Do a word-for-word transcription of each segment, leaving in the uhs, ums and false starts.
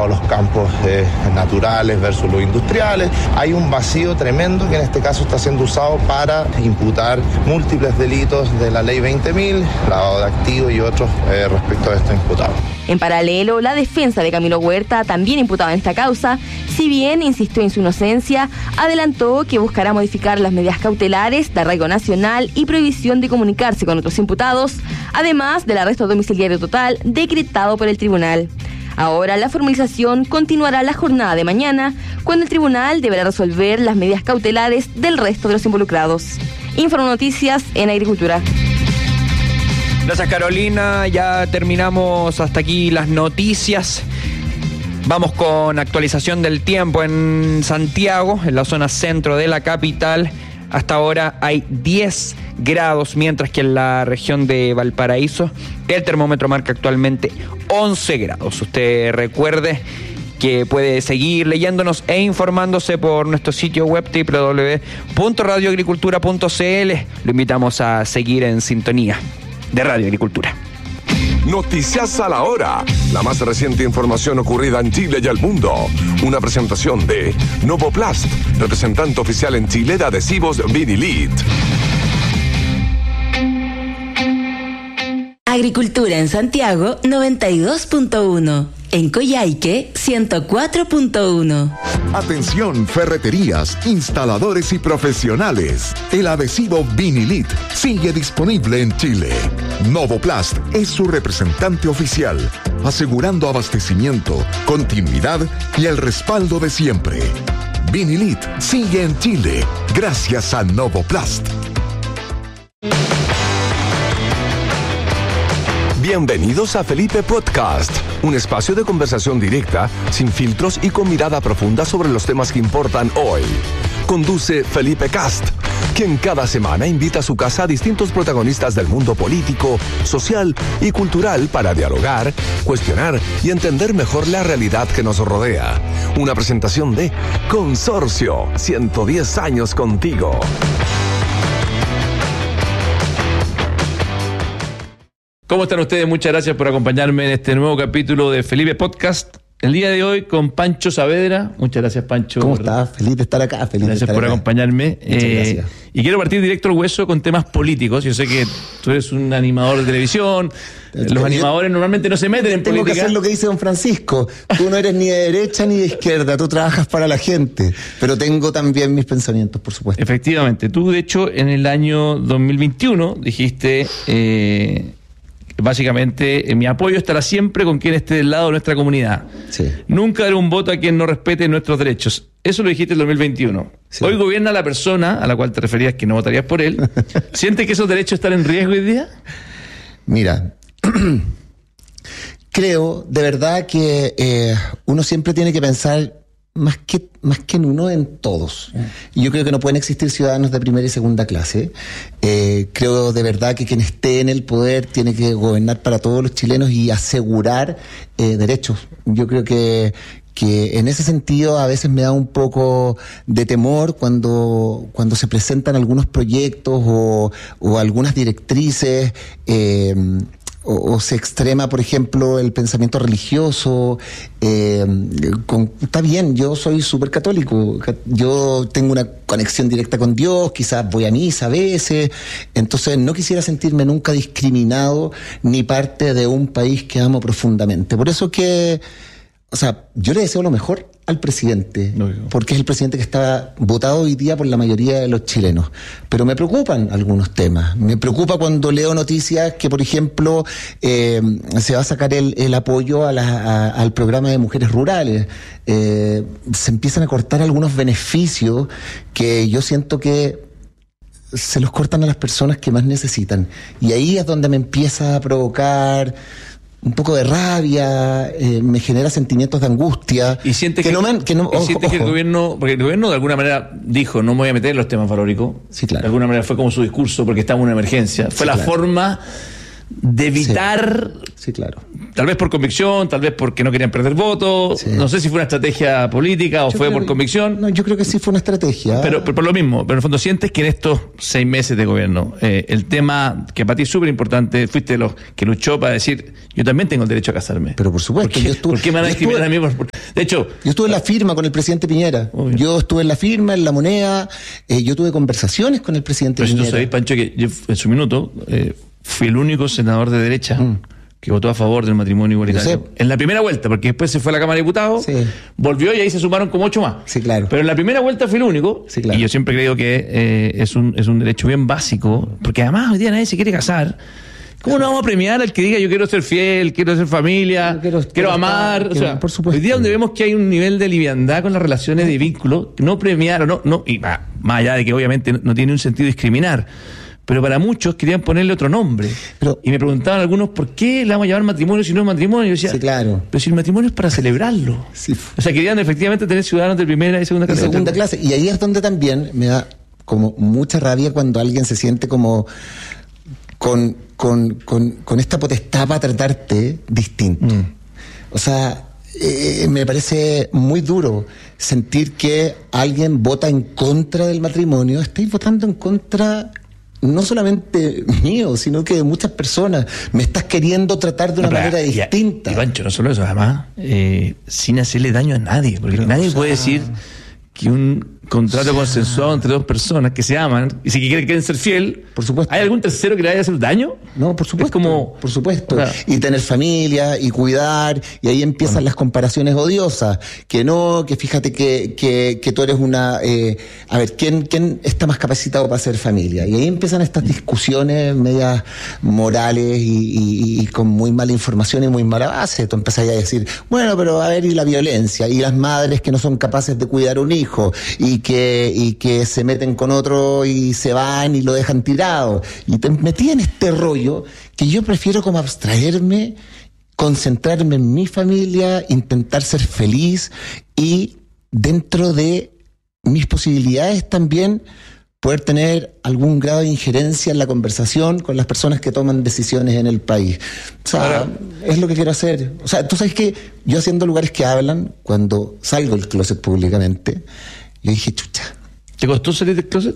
los campos eh, naturales versus los industriales. Hay un vacío tremendo que en este caso está siendo usado para imputar múltiples delitos de la ley veinte mil, lavado de activos y otros eh, respecto a estos imputados. En paralelo, la defensa de Camilo Huerta, también imputado en esta causa, si bien insistió en su inocencia, adelantó que buscará modificar las medidas cautelares de arraigo nacional y prohibición de comunicarse con otros imputados, además del arresto domiciliario total decretado por el tribunal. Ahora la formalización continuará la jornada de mañana, cuando el tribunal deberá resolver las medidas cautelares del resto de los involucrados. Informo Noticias en Agricultura. Gracias, Carolina. Ya terminamos hasta aquí las noticias. Vamos con actualización del tiempo en Santiago, en la zona centro de la capital. Hasta ahora hay diez grados, mientras que en la región de Valparaíso el termómetro marca actualmente once grados. Usted recuerde que puede seguir leyéndonos e informándose por nuestro sitio web doble u doble u doble u punto radio agricultura punto c l. Lo invitamos a seguir en sintonía de Radio Agricultura. Noticias a la hora. La más reciente información ocurrida en Chile y el mundo. Una presentación de Novoplast, representante oficial en Chile de adhesivos Vinilit. Agricultura en Santiago noventa y dos punto uno. En Coyhaique ciento cuatro punto uno. Atención, ferreterías, instaladores y profesionales. El adhesivo Vinilit sigue disponible en Chile. Novoplast es su representante oficial, asegurando abastecimiento, continuidad y el respaldo de siempre. Vinilit sigue en Chile gracias a Novoplast. Bienvenidos a Felipe Podcast, un espacio de conversación directa, sin filtros y con mirada profunda sobre los temas que importan hoy. Conduce Felipe Cast, quien cada semana invita a su casa a distintos protagonistas del mundo político, social y cultural para dialogar, cuestionar y entender mejor la realidad que nos rodea. Una presentación de Consorcio, ciento diez años contigo. ¿Cómo están ustedes? Muchas gracias por acompañarme en este nuevo capítulo de Felipe Podcast. El día de hoy con Pancho Saavedra. Muchas gracias, Pancho. ¿Cómo estás? Feliz de estar acá. Feliz gracias de estar por acá. acompañarme. Muchas eh, gracias. Y quiero partir directo al hueso con temas políticos. Yo sé que tú eres un animador de televisión. Los Yo, animadores normalmente no se meten en tengo política. que hacer lo que dice don Francisco. Tú no eres ni de derecha ni de izquierda. Tú trabajas para la gente. Pero tengo también mis pensamientos, por supuesto. Efectivamente. Tú, de hecho, en el año dos mil veintiuno dijiste... Eh, Básicamente, eh, mi apoyo estará siempre con quien esté del lado de nuestra comunidad. Sí. Nunca daré un voto a quien no respete nuestros derechos. Eso lo dijiste en el dos mil veintiuno. Sí. Hoy gobierna la persona a la cual te referías que no votarías por él. ¿Sientes que esos derechos están en riesgo hoy día? Mira, creo de verdad que eh, uno siempre tiene que pensar más que, más que en uno, en todos. Y yo creo que no pueden existir ciudadanos de primera y segunda clase. Eh, creo de verdad que quien esté en el poder tiene que gobernar para todos los chilenos y asegurar eh, derechos. Yo creo que que en ese sentido a veces me da un poco de temor cuando cuando se presentan algunos proyectos o, o algunas directrices eh, O, o se extrema, por ejemplo, el pensamiento religioso. Eh, con, está bien, yo soy súper católico, yo tengo una conexión directa con Dios, quizás voy a misa a veces, entonces no quisiera sentirme nunca discriminado ni parte de un país que amo profundamente. Por eso que, o sea, yo le deseo lo mejor al presidente, no, porque es el presidente que está votado hoy día por la mayoría de los chilenos. Pero me preocupan algunos temas. Me preocupa cuando leo noticias que, por ejemplo, eh, se va a sacar el, el apoyo a la, a, al programa de mujeres rurales. Eh, se empiezan a cortar algunos beneficios que yo siento que se los cortan a las personas que más necesitan. Y ahí es donde me empieza a provocar un poco de rabia, eh, me genera sentimientos de angustia. Y sientes que, que, no me, que, no, y ojo, sientes que el ojo. gobierno, porque el gobierno de alguna manera dijo, no me voy a meter en los temas valóricos. Sí, claro. De alguna manera fue como su discurso, porque estamos en una emergencia. Fue Sí, la claro. forma de evitar... Sí, sí, claro. Tal vez por convicción, tal vez porque no querían perder votos. Sí. No sé si fue una estrategia política o yo fue por que, convicción. No, yo creo que sí fue una estrategia. Pero, pero por lo mismo, pero en el fondo sientes que en estos seis meses de gobierno, eh, el tema que para ti es súper importante, fuiste los que luchó para decir, yo también tengo el derecho a casarme. Pero por supuesto. ¿Por qué, yo estuve, ¿por qué me van a discriminar a mí? Por, por, de hecho... Yo estuve en la firma con el presidente Piñera. Obvio. Yo estuve en la firma, en la moneda. Eh, yo tuve conversaciones con el presidente pero Piñera. Pero si tú sabés, Pancho, que yo en su minuto eh, fui el único senador de derecha mm. que votó a favor del matrimonio igualitario. En la primera vuelta, porque después se fue a la Cámara de Diputados, sí. volvió y ahí se sumaron como ocho más. Sí, claro. Pero en la primera vuelta fui el único, sí, claro. y yo siempre creo que eh, es, un, es un derecho bien básico, porque además hoy día nadie se quiere casar. ¿Cómo no vamos a premiar al que diga yo quiero ser fiel, quiero ser familia, quiero, quiero, quiero amar? Estar, o sea, por supuesto. Hoy día donde vemos que hay un nivel de liviandad con las relaciones de vínculo, no premiar o no, no y más, más allá de que obviamente no tiene un sentido discriminar. Pero para muchos querían ponerle otro nombre. Pero, y me preguntaban algunos, ¿por qué le vamos a llamar matrimonio si no es matrimonio? Y yo decía, sí, claro. Pero si el matrimonio es para celebrarlo. Sí. O sea, querían efectivamente tener ciudadanos de primera y segunda clase. De segunda clase. Y ahí es donde también me da como mucha rabia cuando alguien se siente como con, con, con, con esta potestad para tratarte distinto. Mm. O sea... Eh, me parece muy duro sentir que alguien vota en contra del matrimonio. Estáis votando en contra no solamente mío, sino que de muchas personas. Me estás queriendo tratar de una no, manera y, distinta. Y, y Pancho, no solo eso, además, eh, sin hacerle daño a nadie, porque pero, nadie o sea, puede decir que un contrato o sea, consensuado entre dos personas que se aman y si quieren, quieren ser fiel, por supuesto. ¿Hay algún tercero que le vaya a hacer daño? No, por supuesto. Es como, por supuesto. O sea, y tener familia y cuidar, y ahí empiezan bueno. las comparaciones odiosas. Que no, que fíjate que, que, que tú eres una... Eh, a ver, ¿quién, ¿quién está más capacitado para hacer familia? Y ahí empiezan estas discusiones medias morales y, y, y con muy mala información y muy mala base. Tú empezás a decir, bueno, pero a ver, y la violencia, y las madres que no son capaces de cuidar un hijo, y que, y que se meten con otro y se van y lo dejan tirado. Y te metí en este rollo que yo prefiero como abstraerme, concentrarme en mi familia, intentar ser feliz y dentro de mis posibilidades también poder tener algún grado de injerencia en la conversación con las personas que toman decisiones en el país. O sea, Ahora, es lo que quiero hacer. O sea, tú sabes que yo haciendo lugares que hablan, cuando salgo del closet públicamente, yo dije, chucha. ¿Te costó salir del closet?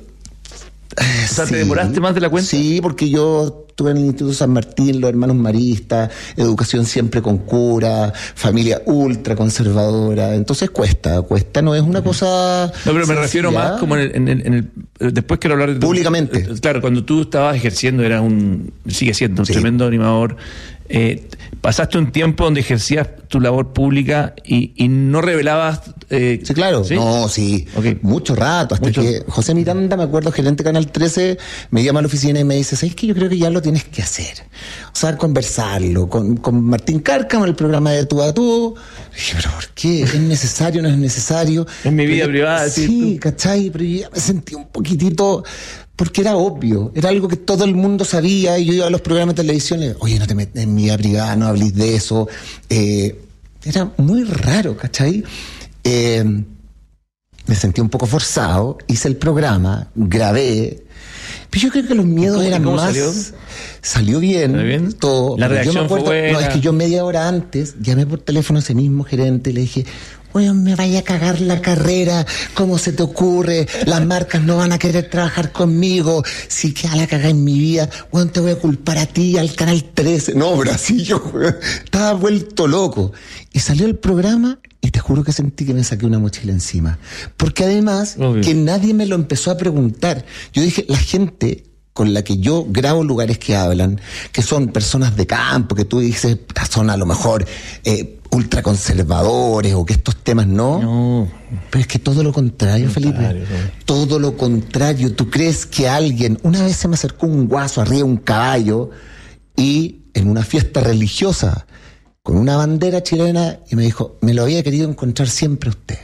O sea, sí, ¿te demoraste más de la cuenta? Sí, porque yo estuve en el Instituto San Martín, los hermanos maristas, educación siempre con cura, familia ultra conservadora. Entonces cuesta, cuesta, no es una cosa... No, pero me sencilla. refiero más como en el, en el, en el... Después quiero hablar de... Tu, públicamente. Claro, cuando tú estabas ejerciendo, eras un... Sigue siendo un sí. tremendo animador. Eh, pasaste un tiempo donde ejercías tu labor pública y, y no revelabas... Eh, sí, claro. ¿Sí? No, sí. Okay. Mucho rato. Hasta Mucho. que José Miranda, me acuerdo, gerente de Canal trece, me llama a la oficina y me dice, ¿sabes qué? Yo creo que ya lo tienes que hacer. O sea, conversarlo con, con Martín Cárcamo en el programa de Tú a Tú. Y dije, ¿pero por qué? ¿Es necesario? ¿No es necesario? Es mi vida pero, privada. Sí, sí ¿cachai? Pero yo ya me sentí un poquitito... Porque era obvio, era algo que todo el mundo sabía y yo iba a los programas de televisión y, oye, no te metas en mi vida privada, no hables de eso. Eh, era muy raro, ¿cachai? Eh, me sentí un poco forzado, hice el programa, grabé, pero yo creo que los miedos eran ¿Cómo más... Salió? Salió bien, ¿Salió bien? todo. La reacción yo me acuerdo, fue buena. No, es que yo media hora antes llamé por teléfono a ese mismo gerente y le dije... Bueno, me vaya a cagar la carrera, ¿cómo se te ocurre? Las marcas no van a querer trabajar conmigo, si queda la cagada en mi vida, bueno, te voy a culpar a ti, al Canal trece. No, pero así yo estaba vuelto loco. Y salió el programa y te juro que sentí que me saqué una mochila encima. Porque además, Obvio. que nadie me lo empezó a preguntar. Yo dije, la gente... con la que yo grabo lugares que hablan, que son personas de campo, que tú dices, son a lo mejor eh, ultraconservadores o que estos temas no. No. Pero es que todo lo contrario, Felipe. Contrario, no. Todo lo contrario. ¿Tú crees que alguien... Una vez se me acercó un guaso arriba de un caballo y en una fiesta religiosa con una bandera chilena y me dijo, me lo había querido encontrar siempre a usted.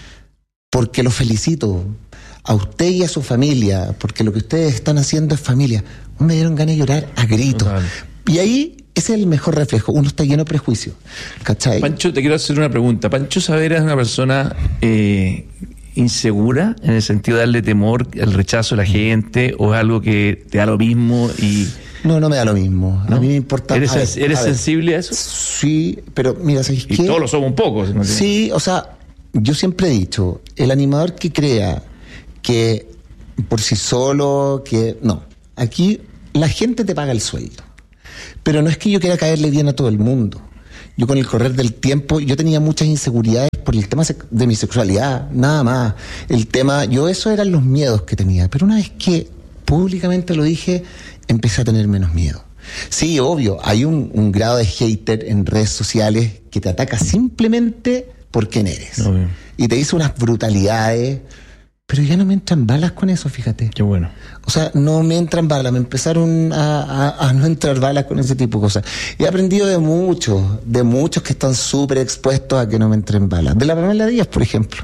Porque lo felicito a usted y a su familia, porque lo que ustedes están haciendo es familia. Me dieron ganas de llorar a gritos. Total. Y ahí ese es el mejor reflejo. Uno está lleno de prejuicios. ¿Cachai? Pancho, te quiero hacer una pregunta. Pancho Saavedra es una persona eh, insegura, en el sentido de darle temor al rechazo de la gente, o es algo que te da lo mismo y... No, no me da lo mismo. ¿No? A mí me importa... ¿Eres, a ver, ¿eres a ver. sensible a eso? Sí, pero mira, ¿sabes qué? Y todos lo somos un poco. ¿No? Sí, o sea, yo siempre he dicho, el animador que crea que por sí solo, que... No, aquí la gente te paga el sueldo. Pero no es que yo quiera caerle bien a todo el mundo. Yo con el correr del tiempo, yo tenía muchas inseguridades por el tema de mi sexualidad, nada más. El tema, yo eso eran los miedos que tenía. Pero una vez que públicamente lo dije, empecé a tener menos miedo. Sí, obvio, hay un, un grado de hater en redes sociales que te ataca simplemente por quién eres. Obvio. Y te dice unas brutalidades, pero ya no me entran balas con eso, fíjate. Qué bueno. O sea, no me entran balas, me empezaron a, a, a no entrar balas con ese tipo de cosas. He aprendido de muchos, de muchos que están súper expuestos a que no me entren balas. De la Pamela Díaz, por ejemplo.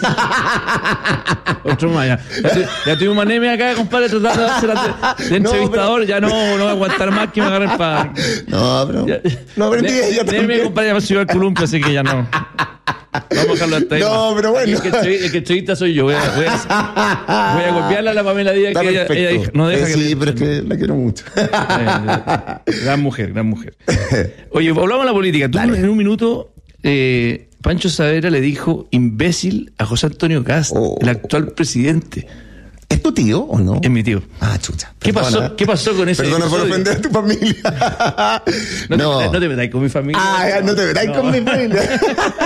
Otro más, ya. Ya, ya tuve una anemia acá, compadre, tratando de hacer de, de entrevistador. No, pero... Ya no, no voy a aguantar más que me agarren para... No, pero... Ya, no aprendí de ella también. Anemia, compadre, ya me subió al columpio, así que ya no... Vamos a dejarlo hasta ahí. No, pero bueno. El que, el que entrevista soy yo. Voy a, voy a, voy a copiarle a la Pamela Díaz que ella, ella dijo, no deja eh, que... Sí, pero es que la quiero mucho. Gran mujer, gran mujer. Oye, hablamos de la política. Tú Dale. En un minuto, eh, Pancho Saavedra le dijo imbécil a José Antonio Kast, oh. el actual presidente. ¿Es tu tío o no? Es mi tío. Ah, chucha. ¿Qué pasó, ¿Qué pasó con ese Perdona episodio? por ofender a tu familia. No, no. Te, no te metáis con mi familia. Ah, no te metáis no. con mi familia.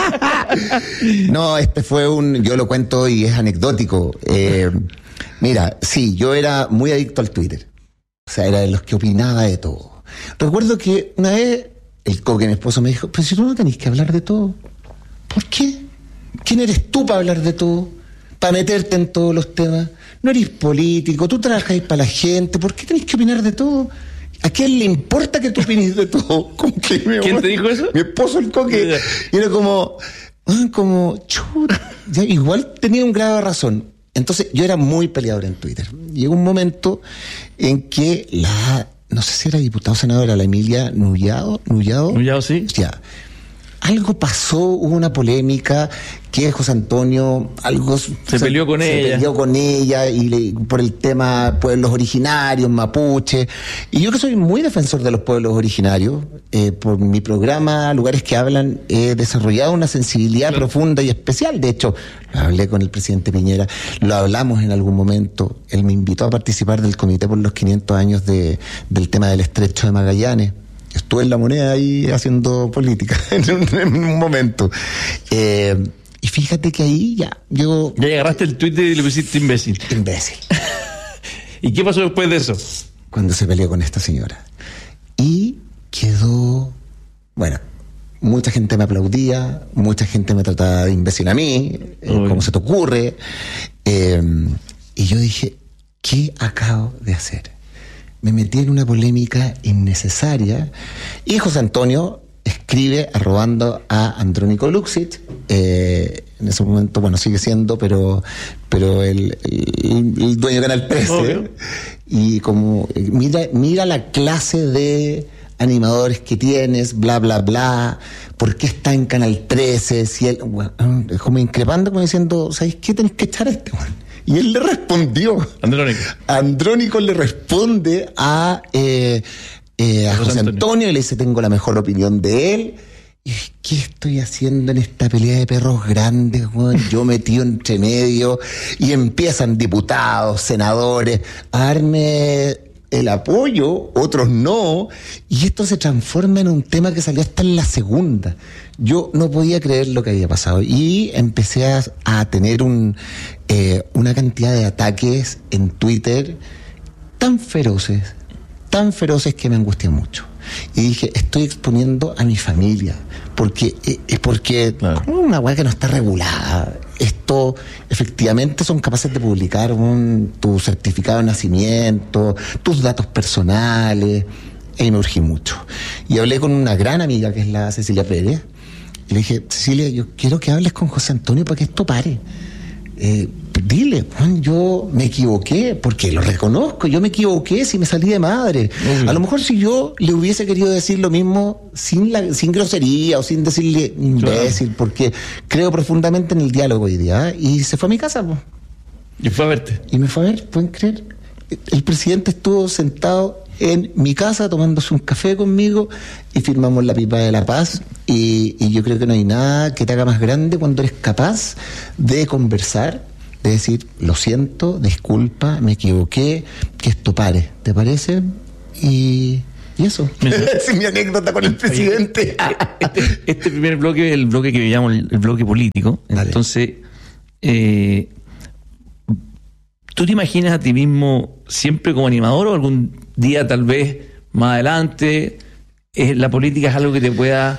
No, este fue un... Yo lo cuento y es anecdótico. Eh, mira, sí, yo era muy adicto al Twitter. O sea, era de los que opinaba de todo. Recuerdo que una vez el coque, mi esposo, me dijo, pero si tú no tenés que hablar de todo. ¿Por qué? ¿Quién eres tú para hablar de todo? Para meterte en todos los temas. No eres político, tú trabajas para la gente, ¿por qué tenés que opinar de todo? ¿A quién le importa que tú opines de todo? Que ¿Quién te dijo eso? Mi esposo, el coque. Y era como, como, chuta. Igual tenía un grado de razón. Entonces yo era muy peleador en Twitter. Llegó un momento en que la, no sé si era diputada o senadora, la Emilia Nullado, Nullado. Nullado, sí. Ya. Algo pasó, hubo una polémica que José Antonio algo se, se peleó con se ella. Se peleó con ella y le, por el tema pueblos originarios, mapuche. Y yo que soy muy defensor de los pueblos originarios, eh, por mi programa Lugares que Hablan, he desarrollado una sensibilidad claro. profunda y especial. De hecho, lo hablé con el presidente Piñera, lo hablamos en algún momento. Él me invitó a participar del comité por los quinientos años de, del tema del Estrecho de Magallanes. Estuve en La Moneda ahí haciendo política en un, en un momento. Eh, y fíjate que ahí ya, yo... Ya agarraste el Twitter y le pusiste imbécil. Imbécil. ¿Y qué pasó después de eso? Cuando se peleó con esta señora. Y quedó... Bueno, mucha gente me aplaudía, mucha gente me trataba de imbécil a mí, eh, ¿cómo se te ocurre? Eh, y yo dije, ¿qué acabo de hacer? Me metí en una polémica innecesaria y José Antonio escribe arrobando a Andrónico Luxich, eh, en ese momento, bueno, sigue siendo, pero pero el, el, el dueño de Canal trece, obvio. Y como, mira, mira la clase de animadores que tienes, bla, bla, bla, ¿por qué está en Canal trece? Si él, bueno, como increpando, como diciendo, ¿sabes qué? Tenés que echar a este güey. Y él le respondió. Andrónico. Andrónico le responde a, eh, eh, a José, José Antonio. Antonio y le dice, tengo la mejor opinión de él. Y ¿qué estoy haciendo en esta pelea de perros grandes, güey? Yo metido entre medio y empiezan diputados, senadores a darme el apoyo, otros no, y esto se transforma en un tema que salió hasta en la segunda. Yo no podía creer lo que había pasado y empecé a, a tener un, eh, una cantidad de ataques en Twitter tan feroces, tan feroces que me angustian mucho. Y dije, estoy exponiendo a mi familia, porque es eh, porque claro. como una weá que no está regulada. Esto, efectivamente, son capaces de publicar un, tu certificado de nacimiento, tus datos personales, y me urgí mucho. Y hablé con una gran amiga que es la Cecilia Pérez, y le dije, Cecilia, yo quiero que hables con José Antonio para que esto pare. Eh, dile, Juan, yo me equivoqué, porque lo reconozco, yo me equivoqué si me salí de madre. Uh-huh. A lo mejor si yo le hubiese querido decir lo mismo sin la, sin grosería o sin decirle imbécil, claro. porque creo profundamente en el diálogo hoy día, ¿eh? Y se fue a mi casa, pues. Y fue a verte. Y me fue a ver, ¿pueden creer? El presidente estuvo sentado en mi casa tomándose un café conmigo y firmamos la pipa de la paz. Y, y yo creo que no hay nada que te haga más grande cuando eres capaz de conversar, de decir, lo siento, disculpa, me equivoqué, que esto pare, ¿te parece? Y... Y eso, es mi anécdota con el presidente. Este, este primer bloque es el bloque que llamo el, el bloque político. Dale. Entonces, eh, ¿tú te imaginas a ti mismo siempre como animador o algún día tal vez más adelante eh, la política es algo que te pueda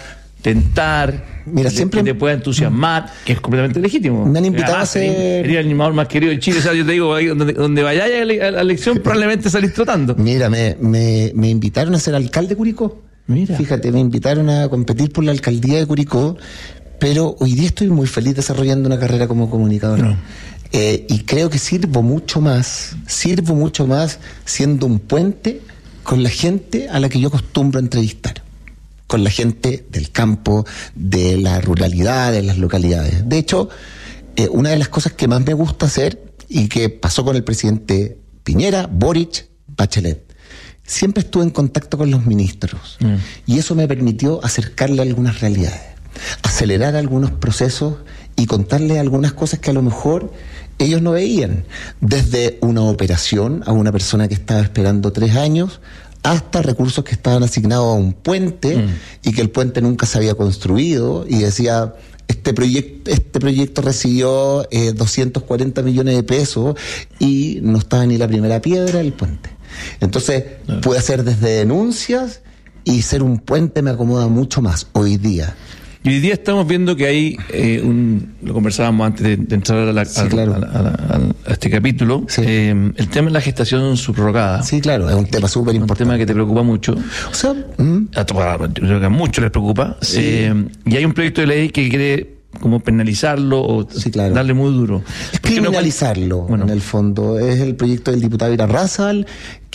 tentar, Mira, que, siempre te, que te pueda entusiasmar, que es completamente legítimo? Me han invitado Además, a ser... Sería el animador más querido de Chile. O sea, yo te digo, ahí donde, donde vayáis a la, a la elección probablemente salís trotando. Mira, me, me, me invitaron a ser alcalde de Curicó. Mira. Fíjate, me invitaron a competir por la alcaldía de Curicó, pero hoy día estoy muy feliz desarrollando una carrera como comunicador. No. Eh, y creo que sirvo mucho más, sirvo mucho más siendo un puente con la gente a la que yo acostumbro a entrevistar. Con la gente del campo, de la ruralidad, de las localidades. De hecho, eh, una de las cosas que más me gusta hacer, y que pasó con el presidente Piñera, Boric, Bachelet, siempre estuve en contacto con los ministros. Mm. Y eso me permitió acercarle a algunas realidades, acelerar algunos procesos y contarle algunas cosas que a lo mejor ellos no veían. Desde una operación a una persona que estaba esperando tres años, hasta recursos que estaban asignados a un puente mm. y que el puente nunca se había construido, y decía, este proyecto este proyecto recibió eh, doscientos cuarenta millones de pesos y no estaba ni la primera piedra del puente. Entonces, no. puede hacer desde denuncias, y ser un puente me acomoda mucho más hoy día. Y hoy día estamos viendo que hay eh, un, lo conversábamos antes de, de entrar a, la, sí, a, claro. a, a, a, a este capítulo, sí. eh, el tema de la gestación subrogada. Sí, claro, es un tema súper importante. Un tema que te preocupa mucho. O sea, ¿Mm? a, a, creo que a muchos les preocupa. Sí. Eh, y hay un proyecto de ley que quiere como penalizarlo o sí, claro. darle muy duro. Es criminalizarlo, no, bueno. en el fondo. Es el proyecto del diputado Irarrázaval,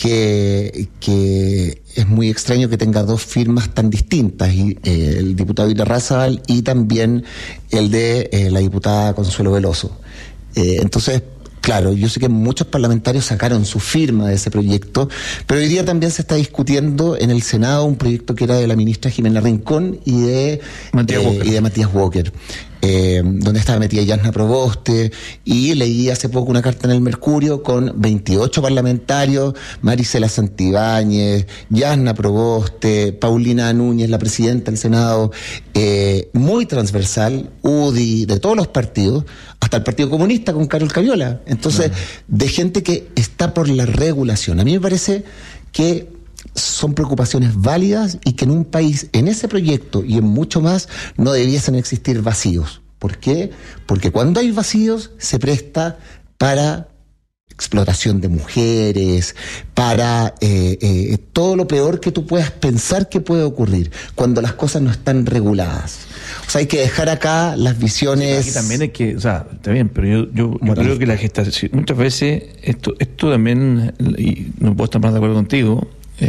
que, que es muy extraño que tenga dos firmas tan distintas, y, eh, el diputado Irarrázaval y también el de eh, la diputada Consuelo Veloso. Eh, entonces, claro, yo sé que muchos parlamentarios sacaron su firma de ese proyecto, pero hoy día también se está discutiendo en el Senado un proyecto que era de la ministra Jimena Rincón y de Matías, eh, Walker. Y de Matías Walker. Eh, donde estaba metida Yasna Proboste, y leí hace poco una carta en el Mercurio con veintiocho parlamentarios, Marisela Santibáñez, Yasna Proboste, Paulina Núñez, la presidenta del Senado, eh, muy transversal, U D I, de todos los partidos, hasta el Partido Comunista con Carol Caviola. Entonces, no. de gente que está por la regulación. A mí me parece que son preocupaciones válidas, y que en un país, en ese proyecto y en mucho más, no debiesen existir vacíos. ¿Por qué? Porque cuando hay vacíos se presta para explotación de mujeres, para eh, eh, todo lo peor que tú puedas pensar que puede ocurrir cuando las cosas no están reguladas. O sea, hay que dejar acá las visiones... Sí, aquí también hay que... O sea, está bien, pero yo, yo, yo creo que la gestación... Muchas veces, esto, esto también, y no puedo estar más de acuerdo contigo,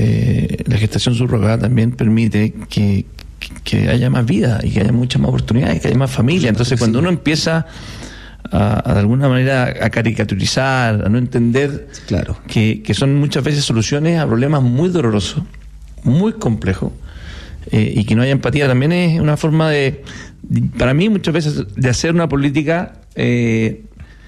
Eh, la gestación subrogada también permite que, que, que haya más vida y que haya muchas más oportunidades, que haya más familia. Entonces, cuando uno empieza a, a de alguna manera a caricaturizar, a no entender claro. que, que son muchas veces soluciones a problemas muy dolorosos, muy complejos, eh, y que no haya empatía, también es una forma de, de para mí muchas veces, de hacer una política eh,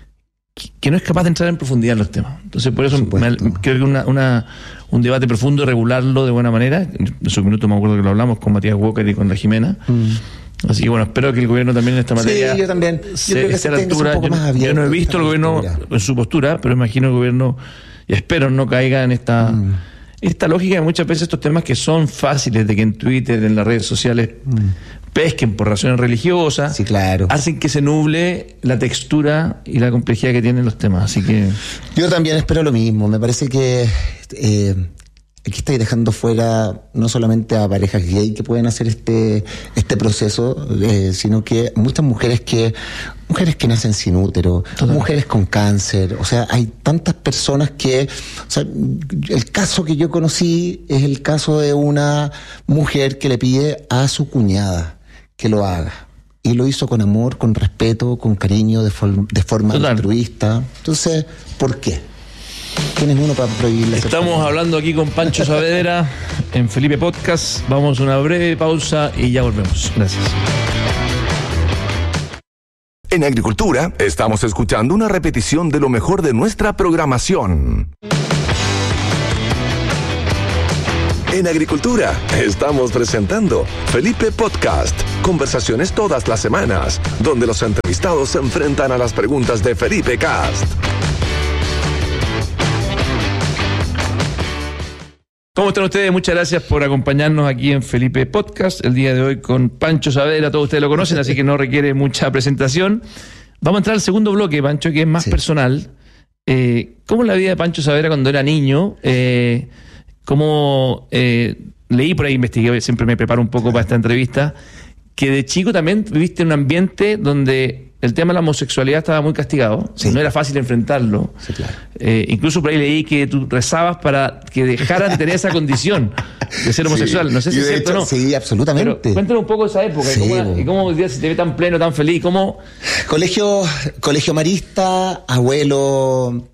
que no es capaz de entrar en profundidad en los temas. Entonces, por eso me, creo que una, una, un debate profundo, regularlo de buena manera. En su minuto me acuerdo que lo hablamos con Matías Walker y con la Jimena. Mm. Así que bueno, espero que el gobierno también en esta materia... Sí, yo también. Yo se, creo que esté a la altura. Yo, yo no he visto el gobierno postura. en su postura, pero imagino el gobierno, y espero no caiga en esta... Mm. Esta lógica de muchas veces estos temas que son fáciles de que en Twitter, en las redes sociales, mm. pesquen por razones religiosas, sí, claro. hacen que se nuble la textura y la complejidad que tienen los temas. Así que yo también espero lo mismo. Me parece que eh, aquí estáis dejando fuera no solamente a parejas gay que pueden hacer este este proceso, eh, sino que muchas mujeres que mujeres que nacen sin útero, Total. mujeres con cáncer. O sea, hay tantas personas que... O sea, el caso que yo conocí es el caso de una mujer que le pide a su cuñada que lo haga. Y lo hizo con amor, con respeto, con cariño, de, for- de forma Total. altruista. Entonces, ¿por qué? ¿Quién es uno para prohibirle? Estamos hablando aquí con Pancho Saavedra en Felipe Podcast. Vamos a una breve pausa y ya volvemos. Gracias. En Agricultura estamos escuchando una repetición de lo mejor de nuestra programación. En Agricultura estamos presentando Felipe Podcast. Conversaciones todas las semanas, donde los entrevistados se enfrentan a las preguntas de Felipe Cast. ¿Cómo están ustedes? Muchas gracias por acompañarnos aquí en Felipe Podcast. El día de hoy con Pancho Saavedra, todos ustedes lo conocen, así que no requiere mucha presentación. Vamos a entrar al segundo bloque, Pancho, que es más sí. personal. Eh, ¿Cómo es la vida de Pancho Saavedra cuando era niño? Eh, ¿Cómo eh, leí por ahí, investigué, siempre me preparo un poco para esta entrevista, que de chico también viviste en un ambiente donde el tema de la homosexualidad estaba muy castigado, sí. no era fácil enfrentarlo. Sí, claro. eh, incluso por ahí leí que tú rezabas para que dejaran de tener esa condición de ser homosexual. Sí. No sé si es cierto o no. Sí, absolutamente. Pero cuéntanos un poco de esa época, sí, y cómo, y cómo hoy día se te ve tan pleno, tan feliz. ¿Cómo? Colegio, colegio marista, abuelo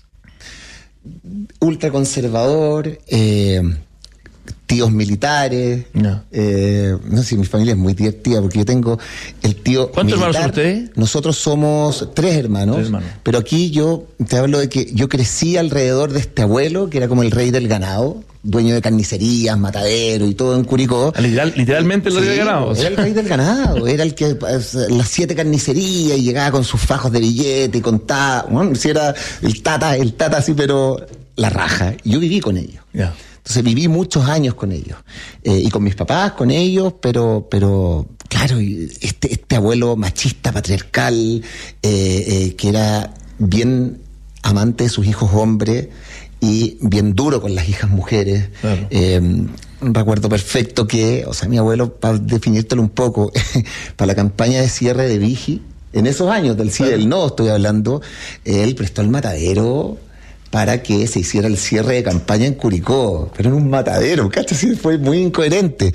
ultraconservador, eh, tíos militares. No. Eh, no sé, mi familia es muy divertida porque yo tengo el tío ¿Cuántos militar. hermanos son ustedes? Nosotros somos tres hermanos, tres hermanos. Pero aquí yo te hablo de que yo crecí alrededor de este abuelo que era como el rey del ganado, dueño de carnicerías, matadero y todo en Curicó. Literal, literalmente el rey del ganado. Era el rey del ganado, era el que las siete carnicerías y llegaba con sus fajos de billete y contaba, bueno, si era el tata, el tata así, pero la raja. Yo viví con ellos. Yeah. Entonces viví muchos años con ellos, eh, y con mis papás, con ellos, pero, pero claro, este, este abuelo machista, patriarcal, eh, eh, que era bien amante de sus hijos hombres y bien duro con las hijas mujeres. Claro. Eh, recuerdo perfecto que, o sea, mi abuelo, para definírtelo un poco, para la campaña de cierre de Vigi, en esos años del sí y del no estoy hablando, él prestó el matadero para que se hiciera el cierre de campaña en Curicó, pero en un matadero, ¿cachai? Sí, fue muy incoherente.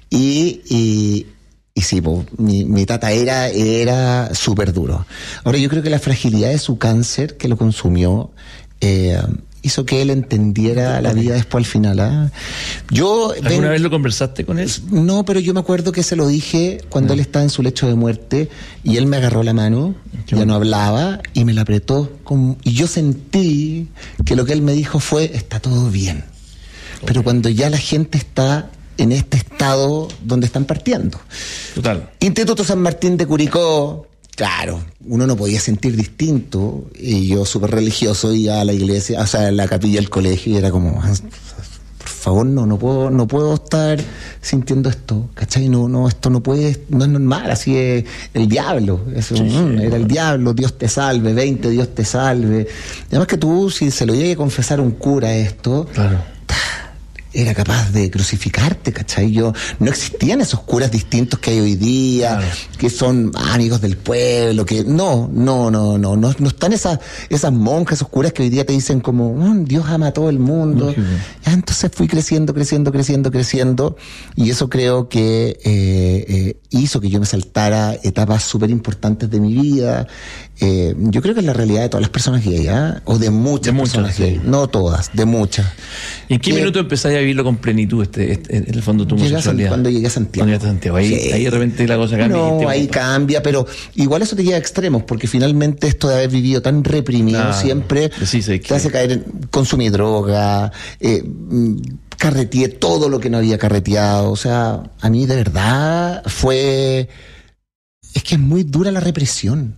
Y, y, y sí, po, mi, mi tata era, era súper duro. Ahora, yo creo que la fragilidad de su cáncer que lo consumió eh, hizo que él entendiera la vida después al final. ¿eh? Yo ¿Alguna ven, vez lo conversaste con él? No, pero yo me acuerdo que se lo dije cuando no. él estaba en su lecho de muerte y él me agarró la mano, Qué ya bueno. no hablaba y me la apretó. Con, y yo sentí que lo que él me dijo fue, está todo bien. Okay. Pero cuando ya la gente está en este estado donde están partiendo. Total. Instituto San Martín de Curicó. Claro, uno no podía sentir distinto, y yo súper religioso iba a la iglesia, o sea, a la capilla del colegio y era como, por favor, no, no puedo, no puedo estar sintiendo esto, ¿cachai? No, no, esto no puede, no es normal, así es el diablo, eso, sí, mm, sí, era el diablo, Dios te salve, veinte, Dios te salve. Y además que tú, si se lo llegue a confesar a un cura esto, claro. era capaz de crucificarte, ¿cachai? Yo, no existían esos curas distintos que hay hoy día, claro. que son amigos del pueblo, que no, no, no, no, no, no están esas, esas monjas, esos curas que hoy día te dicen como, oh, Dios ama a todo el mundo. Okay. Ya, entonces fui creciendo, creciendo, creciendo, creciendo, y eso creo que eh, eh, hizo que yo me saltara etapas súper importantes de mi vida. Eh, yo creo que es la realidad de todas las personas gay, ¿eh? O de muchas, de muchas personas gay, sí. no todas, de muchas. ¿Y en qué eh, minuto empezaste a vivirlo con plenitud, este, este, en el fondo tu homosexualidad? Cuando llegué a Santiago. Cuando llegué a Santiago, ahí, sí. ahí de repente la cosa cambia. No, ahí cambia, pero igual eso te lleva a extremos, porque finalmente esto de haber vivido tan reprimido ah, siempre sí, sí, te que... hace caer en consumir droga, eh, carreteé todo lo que no había carreteado, o sea, a mí de verdad fue... Es que es muy dura la represión.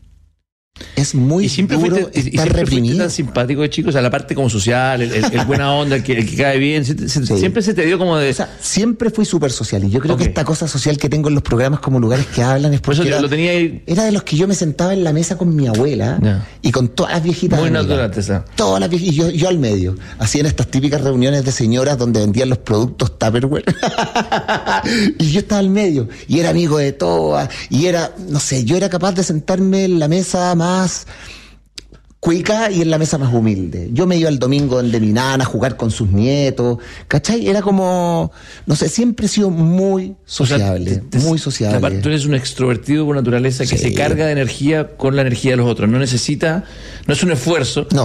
Es muy y siempre duro fuiste, estar y siempre reprimido. Fuiste tan simpático de chico, o sea, la parte como social, el, el, el buena onda, el que, el que cae bien, se, se, sí. siempre se te dio como de... O sea, siempre fui súper social, y yo creo okay. que esta cosa social que tengo en los programas como lugares que hablan es porque Por eso era, lo tenía ahí... era de los que yo me sentaba en la mesa con mi abuela yeah. y con todas las viejitas. Muy natural, esa. Todas las viejitas, y yo, yo al medio. Hacían estas típicas reuniones de señoras donde vendían los productos Tupperware. Y yo estaba al medio, y era amigo de todas, y era, no sé, yo era capaz de sentarme en la mesa más... cuica y en la mesa más humilde. Yo me iba el domingo donde mi nana a jugar con sus nietos, ¿cachai? Era como, no sé, siempre he sido muy sociable, o sea, te, te, muy sociable. Aparte, tú eres un extrovertido por naturaleza que sí. se carga de energía con la energía de los otros. No necesita, no es un esfuerzo. No.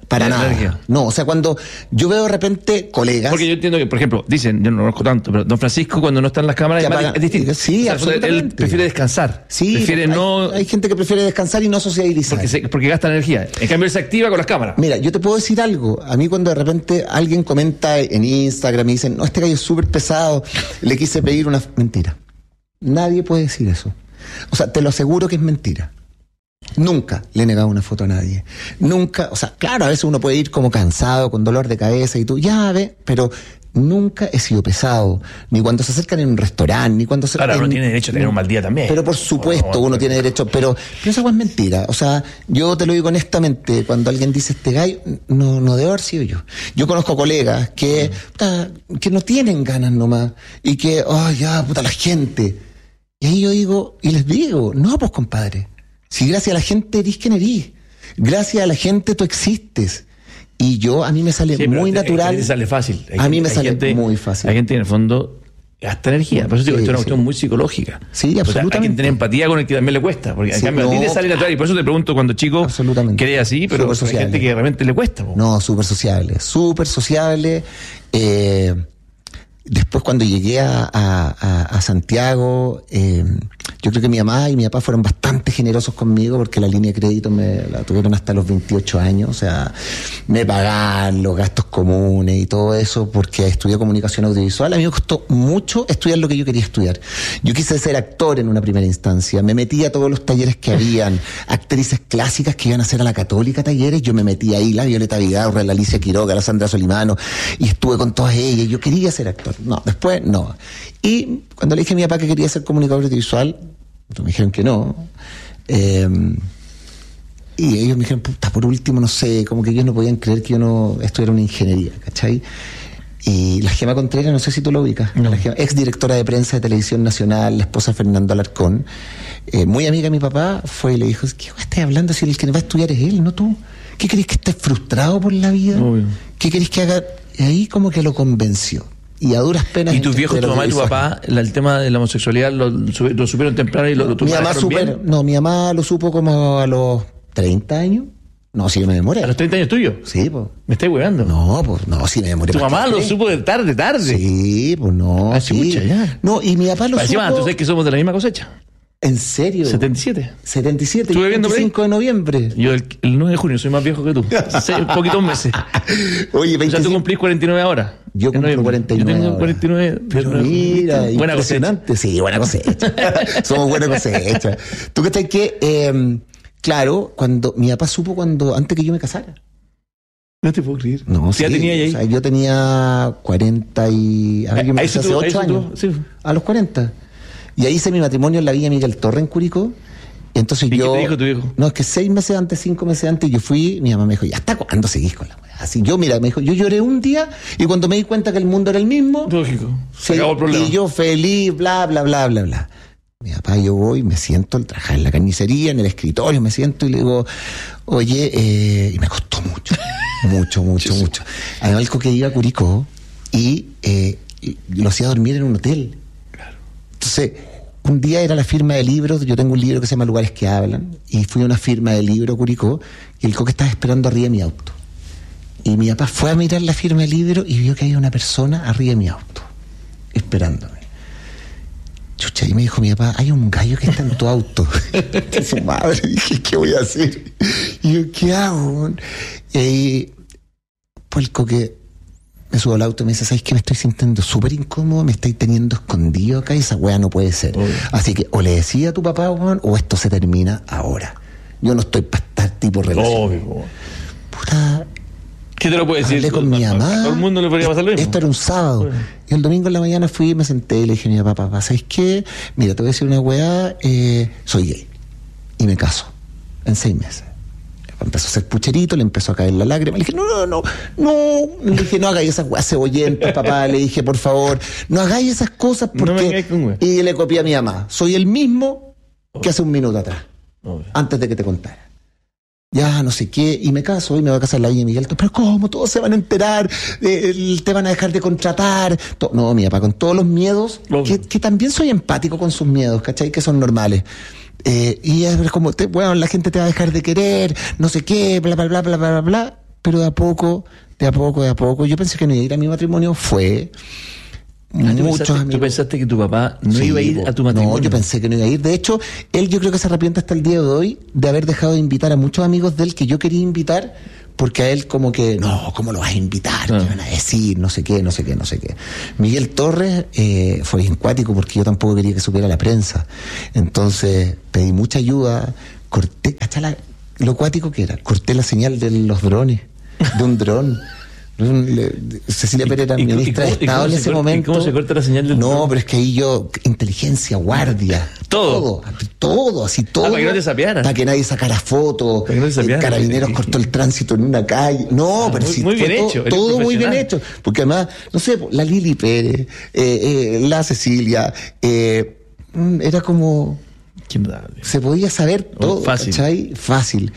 Para de nada. energía. No, o sea, cuando yo veo de repente colegas... Porque yo entiendo que, por ejemplo, dicen, yo no lo conozco tanto, pero don Francisco cuando no está en las cámaras Que es, apaga- es distinto. Sí, O sea, absolutamente. él prefiere descansar. Sí, prefiere hay, no... hay gente que prefiere descansar y no sociabilizar. Porque, se- porque gasta energía. En cambio, él se activa con las cámaras. Mira, yo te puedo decir algo. A mí cuando de repente alguien comenta en Instagram y dicen, no, este gallo es súper pesado, le quise pedir una... Mentira. Nadie puede decir eso. O sea, te lo aseguro que es mentira. Nunca le he negado una foto a nadie. Nunca, o sea, claro, a veces uno puede ir como cansado, con dolor de cabeza y tú, ya ve, pero nunca he sido pesado. Ni cuando se acercan en un restaurante, ni cuando se... Claro, uno en- tiene derecho a tener un mal día también. Pero por supuesto, No, no, uno no. tiene derecho, pero, pero esa es mentira. O sea, yo te lo digo honestamente, cuando alguien dice este gallo, no, no debo haber sido yo. Yo conozco colegas que, puta, que no tienen ganas nomás, y que, oh, ya, puta, la gente. Y ahí yo digo, y les digo, no, pues compadre, si gracias a la gente eres quien eres, gracias a la gente tú existes. Y yo, a mí me sale Sí, pero muy a- a- natural. A ti sale fácil. Hay A mí gente- me hay sale gente- muy fácil. Hay gente en el fondo gasta energía. Por eso digo, Sí, esto es una sí. cuestión muy psicológica. Sí, O sea, hay absolutamente. que tener empatía con el que también le cuesta. Porque en Sí, cambio a ti no, te sale natural. Y por eso te pregunto cuando chico Absolutamente. querés así, pero Súper hay sociable. gente que de repente le cuesta. po. No, súper sociable, súper sociable. Eh, después cuando llegué a, a, a, a Santiago, eh, yo creo que mi mamá y mi papá fueron bastante generosos conmigo porque la línea de crédito me la tuvieron hasta los veintiocho años, o sea, me pagaban los gastos comunes y todo eso porque estudié comunicación audiovisual. A mí me costó mucho estudiar lo que yo quería estudiar. Yo quise ser actor en una primera instancia, me metí a todos los talleres que habían, actrices clásicas que iban a hacer a la Católica talleres, yo me metí ahí, la Violeta Vidaurre, la Alicia Quiroga, la Sandra Solimano, y estuve con todas ellas, yo quería ser actor. No, después no. Y cuando le dije a mi papá que quería ser comunicador audiovisual, me dijeron que no. Eh, y ellos me dijeron, puta, por último, no sé, como que ellos no podían creer que yo no estudiara una ingeniería, ¿cachai? Y la Gema Contreras, no sé si tú lo ubicas, No. la Gema, ex directora de prensa de Televisión Nacional, la esposa de Fernando Alarcón, eh, muy amiga de mi papá, fue y le dijo, ¿qué estás hablando si el que va a estudiar es él, no tú? ¿Qué querés que estés frustrado por la vida? Obvio. ¿Qué querés que haga? Y ahí como que lo convenció. Y a duras penas... ¿Y tus viejos, entré tu a mamá y tu audiovisual. papá, la- el tema de la homosexualidad lo, su- lo supieron temprano y lo, lo Mi mamá manejaron super, bien? no, mi mamá lo supo como a los treinta años. No, sí me demoré. ¿A los treinta años tuyos? Sí, pues. ¿Me estáis hueando? No, pues no, sí me demoré. Tu más mamá que lo usted. supo de tarde, tarde. Sí, pues no. Ah, sí. chucha, ya. No, y mi papá lo Encima, supo. tú sabes que somos de la misma cosecha. ¿En serio? setenta y siete. setenta y siete. Estuve viendo por ahí. veinticinco de noviembre. Yo el, el nueve de junio soy más viejo que tú. Seis, poquitos meses. Oye, O sea, tú veinticinco. cumplís cuarenta y nueve ahora. Yo En cumplo noviembre. cuarenta y nueve. Yo tengo ahora. cuarenta y nueve. Pero ¿viste? mira, Buena cosecha. impresionante. Sí, buena cosecha. Somos buena cosecha. ¿Tú crees que, eh, claro, cuando mi papá supo cuando, antes que yo me casara? No te puedo creer. No, ¿Qué edad sí, tenía ahí? o sea, yo tenía cuarenta y... A ver, yo me Ahí casé sí hace tú- ahí ocho sí tú- años. sí. A los cuarenta. Y ahí hice mi matrimonio en la Villa Miguel Torre, en Curicó. Y entonces ¿Y qué yo... te dijo tu viejo? No, es que seis meses antes, cinco meses antes, yo fui, mi mamá me dijo, ¿y hasta cuándo seguís con la weá? Así yo, mira, me dijo, yo lloré un día y cuando me di cuenta que el mundo era el mismo... Lógico. Se sí, acabó el problema. y yo feliz, bla, bla, bla, bla, bla. Mi papá, yo voy, me siento al trabajar en la carnicería, en el escritorio, me siento y le digo, oye, eh, y me costó mucho, mucho, mucho, mucho. Además, el que iba a Curicó y, eh, y lo hacía dormir en un hotel. Claro. Entonces, un día era la firma de libros, yo tengo un libro que se llama Lugares que Hablan, y fui a una firma de libro Curicó, y el coque estaba esperando arriba de mi auto. Y mi papá fue a mirar la firma de libro y vio que había una persona arriba de mi auto, esperándome. Chucha, y me dijo mi papá, hay un gallo que está en tu auto. De su madre, dije, ¿qué voy a hacer? Y yo, ¿qué hago? Y ahí, pues el coque me subo al auto y me dice, ¿sabes qué? Me estoy sintiendo súper incómodo, me estoy teniendo escondido acá y esa weá no puede ser. Obvio. Así que o le decía a tu papá, weón, o esto se termina ahora. Yo no estoy para estar tipo relación. Obvio. Puta, ¿Qué te lo puedo decir? hablé con mi A- a- mamá. A todo el mundo le podría pasar lo mismo. Esto era un sábado. Bueno. Y el domingo en la mañana fui y me senté y le dije a mi papá, papá, ¿sabes qué? Mira, te voy a decir una weá, eh, soy gay. Y me caso. En seis meses. Empezó a hacer pucherito, le empezó a caer la lágrima. Le dije, no, no, no, no. Le dije, no hagáis esas weas cebollentas, papá. Le dije, por favor, no hagáis esas cosas No me porque... vengáis con wea. Y le copié a mi mamá. Soy el mismo que hace un minuto atrás, Obvio. antes de que te contara. Ya, no sé qué, y me caso, y me voy a casar en la Villa Miguel. Pero ¿cómo? Todos se van a enterar, eh, te van a dejar de contratar. To- no, mi papá, con todos los miedos, Obvio. que, que también soy empático con sus miedos, ¿cachai? Que son normales. Eh, y es como, te, bueno, la gente te va a dejar de querer, no sé qué, bla, bla, bla, bla, bla, bla, bla. pero de a poco, de a poco, de a poco. Yo pensé que no iba a ir a mi matrimonio, fue... ¿Tú Muchos pensaste, amigos. ¿Tú pensaste que tu papá no Sí, iba a ir a tu matrimonio? No, yo pensé que no iba a ir. De hecho, él yo creo que se arrepiente hasta el día de hoy de haber dejado de invitar a muchos amigos de él que yo quería invitar, porque a él como que, no, ¿cómo lo vas a invitar? ¿Qué Ah. van a decir? No sé qué, no sé qué, no sé qué. Miguel Torres eh, fue bien cuático porque yo tampoco quería que supiera la prensa. Entonces pedí mucha ayuda, corté, hasta la, lo cuático que era, corté la señal de los drones, de un dron. Cecilia Pérez era ¿Y- y- ministra y de cómo- y Estado cómo en se ese corta- y momento. cómo se corta la señal del No, dron? pero es que ahí yo, inteligencia, guardia, Todo. todo, todo, así todo. Ah, para que no te sapearan. Para que nadie sacara fotos. Para que no te sapearan. Carabineros cortó el tránsito en una calle. No, Ah, pero muy- sí, muy fue bien todo, hecho, eres todo muy bien profesional. hecho. Porque además, no sé, la Lili Pérez, eh, eh, la Cecilia, eh, mm, era como, ¿Quién da? se podía saber todo, fácil. ¿cachai? Fácil.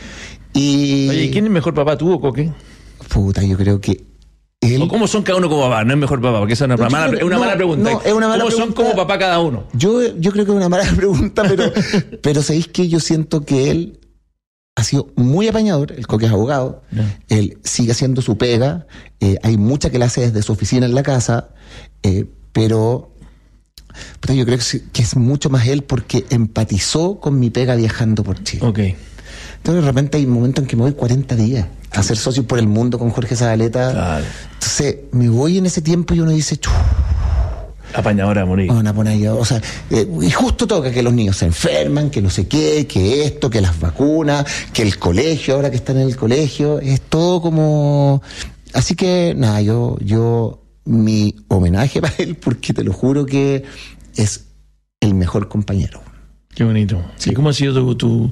Y, Oye, ¿y quién es mejor papá, tú o Coque? puta, yo creo que él... ¿O cómo son cada uno como papá? No es mejor papá, porque esa es una, Yo mala, creo que- es una no, mala pregunta. no, es una mala ¿Cómo son pregunta. como papá cada uno? Yo, yo creo que es una mala pregunta, pero, pero sabéis que yo siento que él ha sido muy apañador, el Coque es abogado, Ya. él sigue haciendo su pega, eh, hay mucha que la hace desde su oficina en la casa, eh, pero puta, yo creo que, sí- que es mucho más él porque empatizó con mi pega viajando por Chile. Ok. Entonces de repente hay momentos en que me voy cuarenta días a ser socio por el mundo con Jorge Zabaleta. Claro. Entonces me voy en ese tiempo y uno dice, "Chu, Apañadora a morir. van a poner yo", o sea, eh, y justo toca que los niños se enferman, que no sé qué, que esto, que las vacunas, que el colegio, ahora que están en el colegio, es todo como... Así que, nada, yo, yo, mi homenaje para él, porque te lo juro que es el mejor compañero. Qué bonito. ¿Y cómo ha sido tu, tu,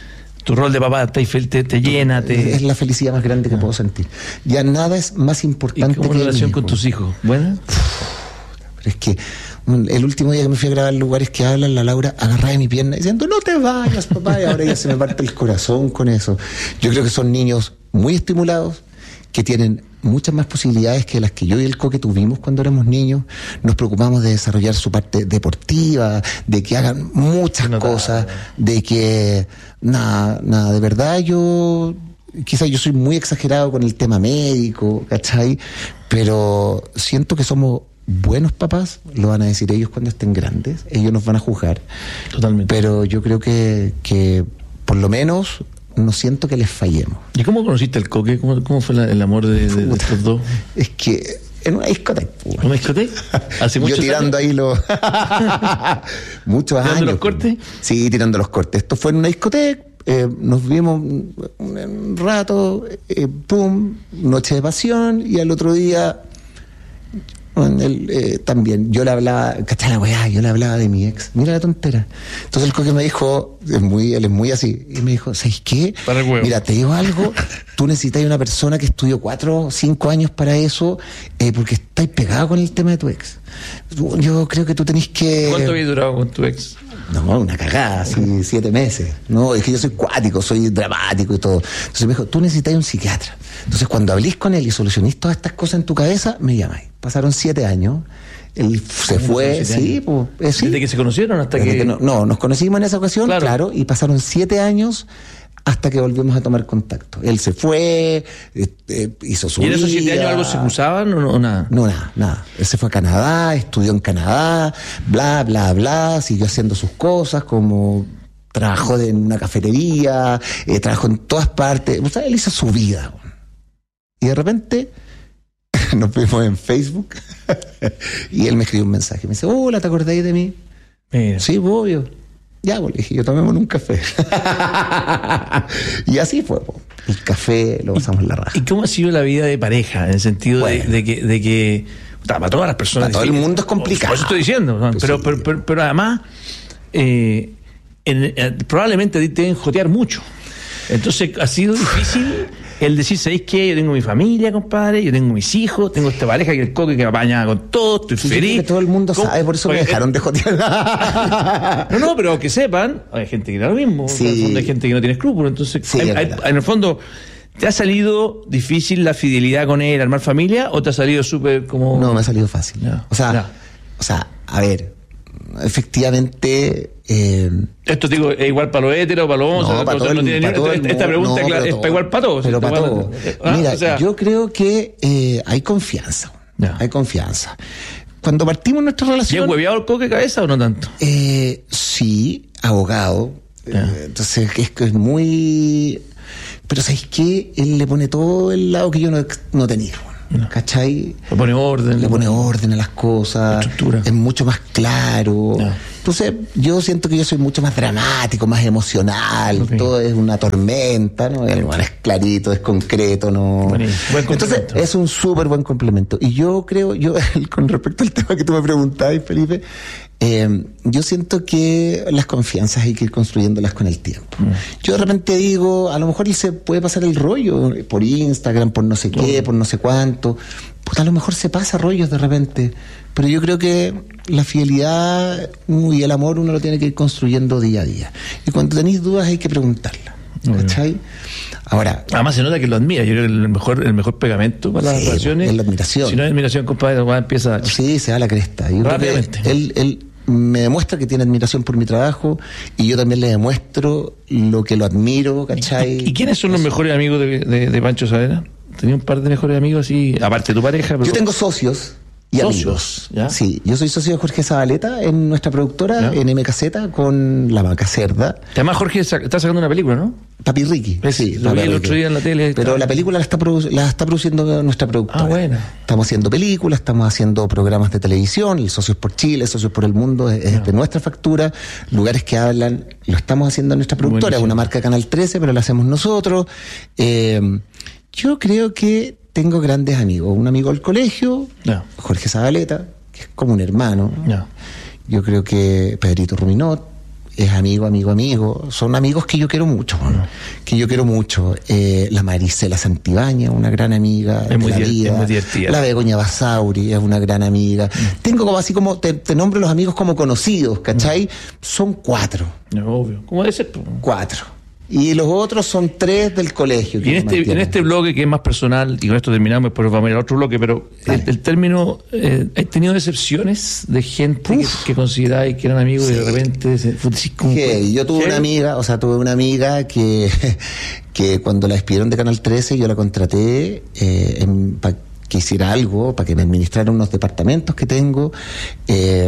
tu rol de papá? ¿Te, te, te llena? Te... Es la felicidad más grande que puedo sentir. Ya nada es más ¿Y importante cómo que es la el relación hijo. con tus hijos? ¿Buena? Pero es que un- el último día que me fui a grabar Lugares que Hablan, la Laura agarraba de mi pierna diciendo, no te vayas, papá, y ahora ya se me parte el corazón con eso. Yo creo que son niños muy estimulados, que tienen muchas más posibilidades que las que yo y el Coque tuvimos cuando éramos niños. Nos preocupamos de desarrollar su parte deportiva, de que hagan muchas cosas, de que, nada, nada, de verdad yo... Quizás yo soy muy exagerado con el tema médico, ¿cachai? Pero siento que somos buenos papás, lo van a decir ellos cuando estén grandes, ellos nos van a juzgar. Totalmente. Pero yo creo que, que por lo menos no siento que les fallemos. ¿Y cómo conociste al Coque? ¿Cómo, cómo fue la- el amor de, de- de estos dos? Es que en una discoteca. pues. ¿Una discoteca? ¿Hace Yo muchos tirando años? ahí los... muchos ¿Tirando años. los cortes? Sí, tirando los cortes. Esto fue en una discoteca, eh, nos vimos un, un rato, eh, pum, noche de pasión, y al otro día... bueno, él, eh, también, yo le hablaba, ¿cachai la weá? Yo le hablaba de mi ex. Mira la tontera. Entonces el Coque me dijo, es muy, él es muy así, y me dijo, ¿sabes qué? Para el huevo. Mira, te digo algo, tú necesitas una persona que estudió cuatro o cinco años para eso, eh, porque estáis pegado con el tema de tu ex. Yo creo que tú tenés que... ¿Cuánto había durado con tu ex? No, una cagada, así, siete meses. No, es que yo soy cuático, soy dramático y todo. Entonces me dijo, tú necesitas un psiquiatra. Entonces cuando hablís con él y solucionís todas estas cosas en tu cabeza, me llamáis. Pasaron siete años, él se fue, siete sí, pues, eh, sí. ¿Desde que se conocieron hasta Desde que...? que no, no, nos conocimos en esa ocasión, Claro. claro. y pasaron siete años hasta que volvimos a tomar contacto. Él se fue, eh, eh, hizo su ¿Y en esos vida. siete años algo se cruzaban o, no, o nada? No, nada, nada. Él se fue a Canadá, estudió en Canadá, bla, bla, bla, siguió haciendo sus cosas, como trabajó de- en una cafetería, eh, trabajó en todas partes. O sea, él hizo su vida. Y de repente nos vimos en Facebook y él me escribió un mensaje. Me dice, hola, ¿te acordáis de mí? Mira. Sí, obvio. Ya, pues, le dije, yo tomémonos un café. Y así fue, po. El café lo pasamos en la raja. ¿Y cómo ha sido la vida de pareja? En el sentido Bueno. de, de que... De que puta, para todas las personas... Para todo el mundo es complicado. Por eso estoy diciendo. ¿no? Pues Pero, sí. pero, pero, pero además, eh, en- eh, probablemente a ti te deben jotear mucho. Entonces ha sido difícil el decir, ¿sabéis qué? Yo tengo mi familia, compadre, yo tengo mis hijos, tengo esta pareja que el Coque que me apaña con todo, estoy Sí, yo creo feliz. que todo el mundo ¿Cómo? sabe, por eso me Oye, dejaron de jotear. No, no, pero que sepan, hay gente que da lo mismo, Sí. en el fondo hay gente que no tiene escrúpulos, entonces Sí, hay- es hay- verdad. en el fondo, ¿te ha salido difícil la fidelidad con él, armar familia, o te ha salido súper como... No, me ha salido fácil. Ya, O sea, ya. o sea, a ver, efectivamente... Eh, Esto digo, ¿es igual para los héteros, para los hombres? No, para todo el, no tiene para todo el, esta pregunta no, es, es para igual para todos. Pero para todos. Ah, Mira, o sea, yo creo que eh, hay confianza. Ya. Hay confianza. Cuando partimos nuestra relación... ¿Y es hueveado el coque cabeza o no tanto? Eh, sí, abogado. Eh, entonces es que es muy... Pero ¿sabéis qué? Él le pone todo el lado que yo no, no tenía. No. ¿Cachai? Le pone orden. Le pone orden a las cosas. Estructura. Es mucho más claro. No. Entonces, yo siento que yo soy mucho más dramático, más emocional. Okay. Todo es una tormenta, ¿no? El lugar es clarito, es concreto, ¿no? Buen Entonces, es un súper buen complemento. Y yo creo, yo, con respecto al tema que tú me preguntabas, Felipe, eh, yo siento que las confianzas hay que ir construyéndolas con el tiempo. Mm. Yo de repente digo, a lo mejor él se puede pasar el rollo por Instagram, por no sé qué, mm. por no sé cuánto. Pues a lo mejor se pasa rollos de repente. Pero yo creo que la fidelidad y el amor uno lo tiene que ir construyendo día a día. Y cuando tenéis dudas hay que preguntarlas. ¿Cachai? Ahora, además se nota que lo admira. Yo creo que el mejor, el mejor pegamento para sí, las relaciones es la admiración. Si no hay admiración, compadre, empieza a... Sí, se da la cresta. Yo rápidamente. Creo que él, él me demuestra que tiene admiración por mi trabajo y yo también le demuestro lo que lo admiro, ¿cachai? ¿Y, y quiénes son los mejores amigos de, de, de Pancho Saavedra? ¿Tenía un par de mejores amigos así, aparte de tu pareja? Pero... Yo tengo socios y ¿Socios? amigos. ¿Ya? Sí, yo soy socio de Jorge Zabaleta en nuestra productora, ¿ya? En M K Z, con La Vaca Cerda. Además, Jorge está sacando una película, ¿no? Papi Ricky. Es, sí, lo vi el otro día en la tele. Pero la película la está, produ- la está produciendo nuestra productora. Ah, bueno. Estamos haciendo películas, estamos haciendo programas de televisión, el Socios por Chile, Socios por el Mundo, es, es de nuestra factura. Lugares que hablan, lo estamos haciendo en nuestra productora. Es una marca Canal trece, pero la hacemos nosotros. Eh, yo creo que tengo grandes amigos. Un amigo del colegio, no. Jorge Zabaleta, que es como un hermano. No. Yo creo que Pedrito Ruminot es amigo, amigo, amigo. Son amigos que yo quiero mucho, no. que yo quiero mucho. Eh, la Marisela Santibáñez, una gran amiga es de muy la dier- vida. Es muy divertida. La Begoña Basauri es una gran amiga. Mm. Tengo como así como, te, te nombro los amigos como conocidos, ¿cachai? Mm. Son cuatro. No, obvio. ¿Cómo debe ser? Cuatro. Y los otros son tres del colegio. Y en este, en este bloque que es más personal, y con esto terminamos, después vamos a ir a otro bloque, pero el, el término, eh, ¿has tenido decepciones de gente que, que consideráis que eran amigos sí. y de repente se, como, sí, yo tuve ¿qué? una amiga, o sea, tuve una amiga que, que cuando la despidieron de Canal trece yo la contraté eh, para que hiciera algo, para que me administrara unos departamentos que tengo. Eh,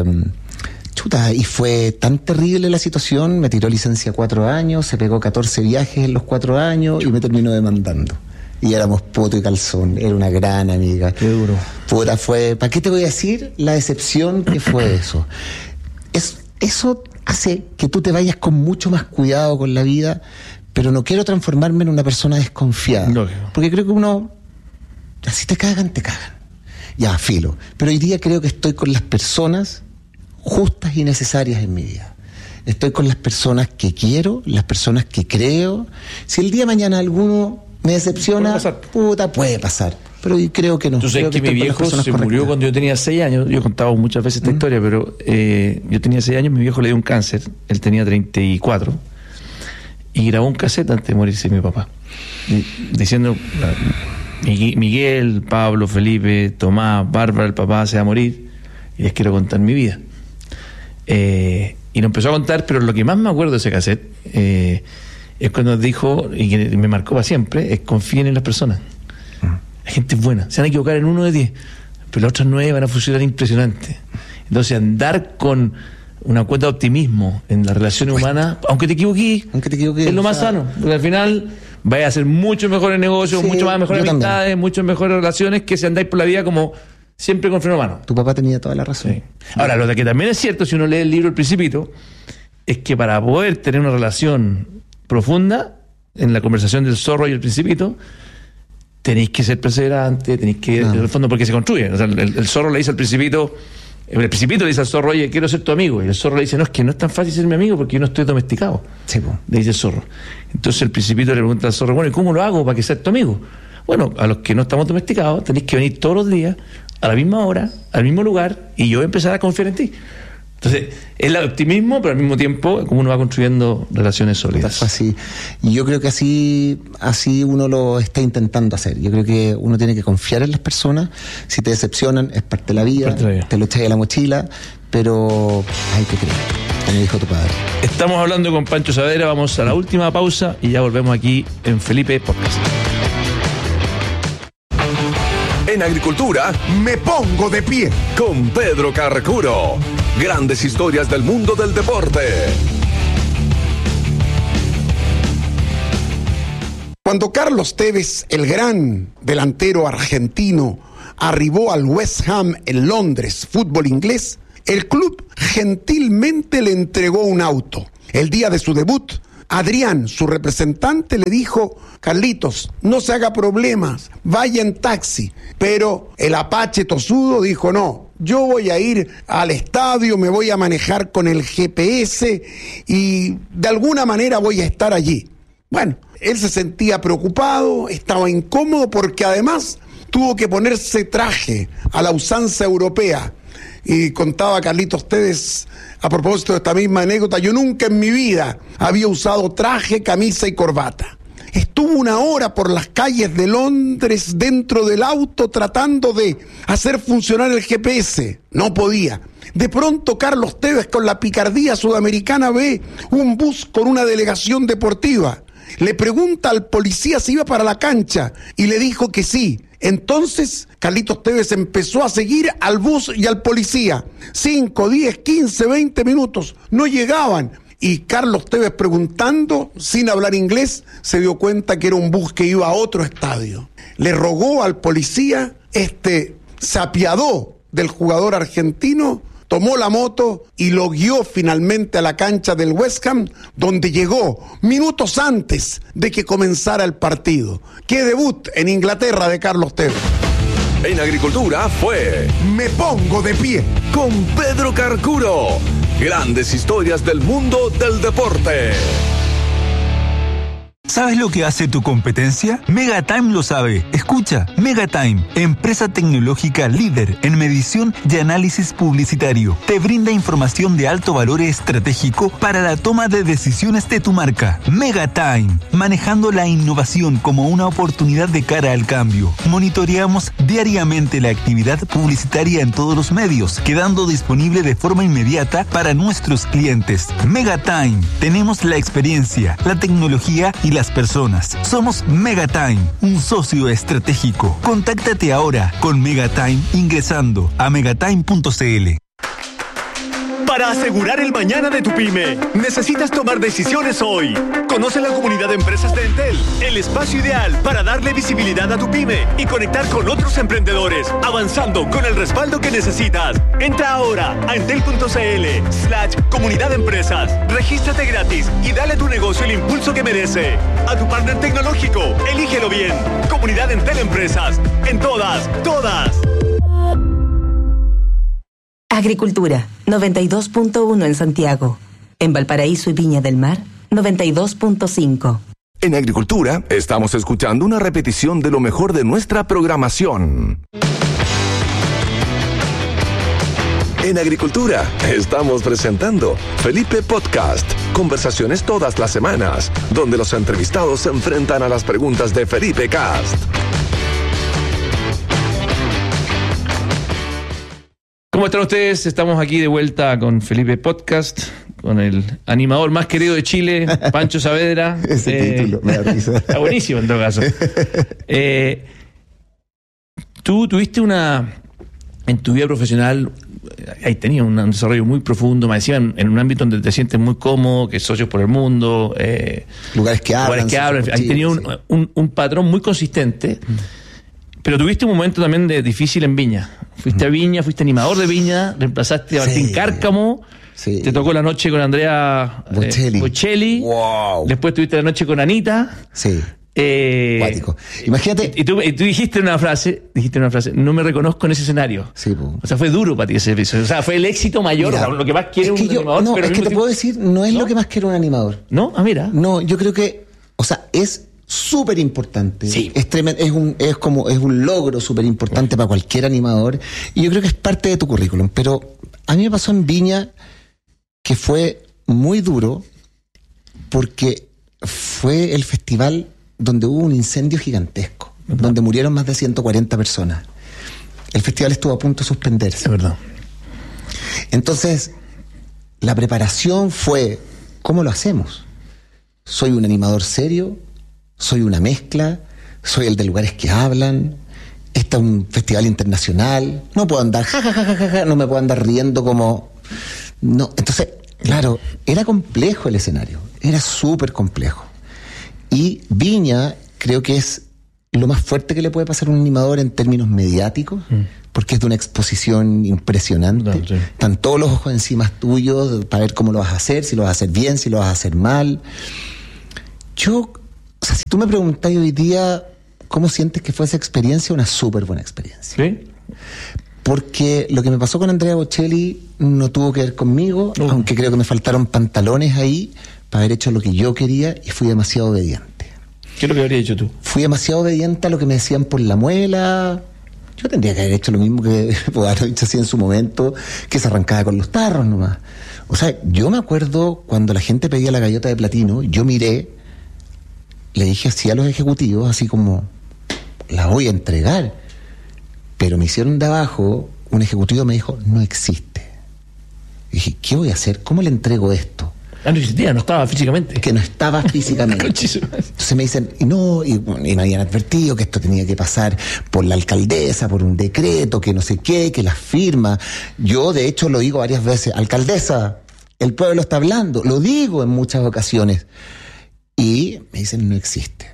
Chuta, y fue tan terrible la situación, me tiró licencia cuatro años, se pegó catorce viajes en los cuatro años y me terminó demandando. Y éramos poto y calzón, era una gran amiga. Qué duro. Puta, fue, ¿para qué te voy a decir la decepción que fue eso? Es, eso hace que tú te vayas con mucho más cuidado con la vida, pero no quiero transformarme en una persona desconfiada. No. Porque creo que uno, si te cagan, te cagan. Ya, filo. Pero hoy día creo que estoy con las personas justas y necesarias en mi vida. Estoy con las personas que quiero, las personas que creo. Si el día de mañana alguno me decepciona, puede pasar. puta, puede pasar. Pero creo que no. Tú sabes que, que mi viejo se correctas. murió cuando yo tenía seis años. Yo he contado muchas veces esta mm. historia, pero eh, yo tenía seis años, mi viejo le dio un cáncer. Él tenía treinta y cuatro. Y grabó un cassette antes de morirse mi papá. Diciendo, Miguel, Pablo, Felipe, Tomás, Bárbara, el papá se va a morir. Y les quiero contar mi vida. Eh, y nos empezó a contar, pero lo que más me acuerdo de ese cassette eh, es cuando dijo, y que me marcó para siempre, es confíen en las personas. La gente es buena, se van a equivocar en uno de diez, pero las otras nueve van a funcionar impresionante. Entonces andar con una cuota de optimismo en las relaciones humanas, aunque te equivoques, aunque te equivoques, es lo más sano, porque al final vais a hacer muchos mejores negocios, sí, mucho más mejores amistades, también. muchas mejores relaciones que si andáis por la vida como siempre con freno a mano. Tu papá tenía toda la razón. Sí. Ahora, lo de que también es cierto, si uno lee el libro El Principito, es que para poder tener una relación profunda, en la conversación del zorro y el Principito, tenéis que ser perseverante, tenéis que, ah. en el fondo, porque se construye. O sea, el, el zorro le dice al Principito, el Principito le dice al zorro, oye, quiero ser tu amigo. Y el zorro le dice, no, es que no es tan fácil ser mi amigo porque yo no estoy domesticado. Sí, pues. Le dice el zorro. Entonces el Principito le pregunta al zorro, bueno, ¿y cómo lo hago para que seas tu amigo? Bueno, a los que no estamos domesticados, tenéis que venir todos los días, a la misma hora, al mismo lugar, y yo voy a empezar a confiar en ti. Entonces, es el optimismo, pero al mismo tiempo, como uno va construyendo relaciones sólidas. Así. Y yo creo que así, así uno lo está intentando hacer. Yo creo que uno tiene que confiar en las personas. Si te decepcionan, es parte de la vida, parte de la vida. Te lo echas a la mochila, pero hay que creer, como dijo tu padre. Estamos hablando con Pancho Saavedra, vamos a la última pausa y ya volvemos aquí en Felipe Podcast. En Agricultura, Me pongo de pie. con Pedro Carcuro. Grandes historias del mundo del deporte. Cuando Carlos Tevez, el gran delantero argentino, arribó al West Ham en Londres, fútbol inglés, el club gentilmente le entregó un auto. El día de su debut, Adrián, su representante, le dijo: Carlitos, no se haga problemas, vaya en taxi. Pero el Apache tosudo dijo: no, yo voy a ir al estadio, me voy a manejar con el G P S y de alguna manera voy a estar allí. Bueno, él se sentía preocupado, estaba incómodo porque además tuvo que ponerse traje a la usanza europea. Y contaba Carlitos Tevez, a propósito de esta misma anécdota: yo nunca en mi vida había usado traje, camisa y corbata. Estuvo una hora por las calles de Londres dentro del auto tratando de hacer funcionar el G P S. No podía. De pronto Carlos Tevez, con la picardía sudamericana, ve un bus con una delegación deportiva. Le pregunta al policía si iba para la cancha y le dijo que sí. Entonces Carlitos Tevez empezó a seguir al bus y al policía. Cinco, diez, quince, veinte minutos. No llegaban. Y Carlos Tevez, preguntando, sin hablar inglés, se dio cuenta que era un bus que iba a otro estadio. Le rogó al policía, este se apiadó del jugador argentino, tomó la moto y lo guió finalmente a la cancha del West Ham, donde llegó minutos antes de que comenzara el partido. ¡Qué debut en Inglaterra de Carlos Tevez! En Agricultura fue Me pongo de pie. con Pedro Carcuro. Grandes historias del mundo del deporte. ¿Sabes lo que hace tu competencia? Megatime lo sabe. Escucha, Megatime, empresa tecnológica líder en medición y análisis publicitario. Te brinda información de alto valor estratégico para la toma de decisiones de tu marca. Megatime, manejando la innovación como una oportunidad de cara al cambio. Monitoreamos diariamente la actividad publicitaria en todos los medios, quedando disponible de forma inmediata para nuestros clientes. Megatime, tenemos la experiencia, la tecnología y las personas. Somos Megatime, un socio estratégico. Contáctate ahora con Megatime ingresando a megatime punto c l. Para asegurar el mañana de tu pyme, necesitas tomar decisiones hoy. Conoce la comunidad de empresas de Entel, el espacio ideal para darle visibilidad a tu pyme y conectar con otros emprendedores, avanzando con el respaldo que necesitas. Entra ahora a entel punto c l slash comunidad de empresas. Regístrate gratis y dale a tu negocio el impulso que merece. A tu partner tecnológico, elígelo bien. Comunidad Entel Empresas. En todas, todas. Agricultura, noventa y dos punto uno en Santiago. En Valparaíso y Viña del Mar, noventa y dos punto cinco. En Agricultura estamos escuchando una repetición de lo mejor de nuestra programación. En Agricultura estamos presentando Felipe Podcast. Conversaciones todas las semanas, donde los entrevistados se enfrentan a las preguntas de Felipe Cast. ¿Cómo están ustedes? Estamos aquí de vuelta con Felipe Podcast, con el animador más querido de Chile, Pancho Saavedra. Ese eh, título, me da risa. Está buenísimo en todo caso. Eh, tú tuviste una, en tu vida profesional, ahí tenías un, un desarrollo muy profundo, me decían, en un ámbito donde te sientes muy cómodo, que socios por el mundo, eh, lugares que hablan. Lugares que hablan, ahí tenías un, sí. un, un patrón muy consistente. Mm. Pero tuviste un momento también de difícil en Viña. Fuiste mm. a Viña, fuiste animador de Viña, reemplazaste a Martín sí. Cárcamo, sí. te tocó la noche con Andrea Bocelli. Eh, Bocelli. Wow. Después tuviste la noche con Anita. Sí. Eh, Cuático. Imagínate. Y tú, y tú dijiste una frase, dijiste una frase, no me reconozco en ese escenario. Sí, po. O sea, fue duro para ti ese episodio. O sea, fue el éxito mayor, mira, o sea, lo que más quiere es que un yo, animador. No, pero es que te tiempo... puedo decir, no es ¿no? lo que más quiere un animador. No, ah, mira. No, yo creo que, o sea, es súper importante. Sí. Es tremendo, es un, es como, es un logro súper importante para cualquier animador. Y yo creo que es parte de tu currículum. Pero a mí me pasó en Viña que fue muy duro porque fue el festival donde hubo un incendio gigantesco, ¿verdad? Donde murieron más de ciento cuarenta personas. El festival estuvo a punto de suspenderse. Es verdad. Entonces, la preparación fue, ¿cómo lo hacemos? ¿Soy un animador serio? ¿Soy una mezcla? ¿Soy el de lugares que hablan? ¿Este es un festival internacional? No puedo andar, ja, ja, ja, ja, ja, no me puedo andar riendo como... No, entonces, claro, era complejo el escenario, era súper complejo. Y Viña creo que es lo más fuerte que le puede pasar a un animador en términos mediáticos, mm. porque es de una exposición impresionante. No, sí. Están todos los ojos encima tuyos para ver cómo lo vas a hacer, si lo vas a hacer bien, si lo vas a hacer mal. Yo, o sea, si tú me preguntás hoy día cómo sientes que fue esa experiencia, una súper buena experiencia. ¿Sí? Porque lo que me pasó con Andrea Bocelli no tuvo que ver conmigo, uh. aunque creo que me faltaron pantalones ahí para haber hecho lo que yo quería y fui demasiado obediente. ¿Qué es lo que habrías hecho tú? Fui demasiado obediente a lo que me decían por la muela. Yo tendría que haber hecho lo mismo que pude haber dicho así en su momento, que se arrancaba con los tarros nomás. O sea, yo me acuerdo cuando la gente pedía la gaviota de platino, yo miré, le dije así a los ejecutivos, así como, la voy a entregar. Pero me hicieron de abajo, un ejecutivo me dijo, no existe. Y dije, ¿qué voy a hacer? ¿Cómo le entrego esto? Ah, no existía, no estaba físicamente. Que no estaba físicamente. Entonces me dicen, y no, y, y me habían advertido que esto tenía que pasar por la alcaldesa, por un decreto, que no sé qué, que las firmas. Yo, de hecho, lo digo varias veces, alcaldesa, el pueblo está hablando. Lo digo en muchas ocasiones. Y me dicen, no existe.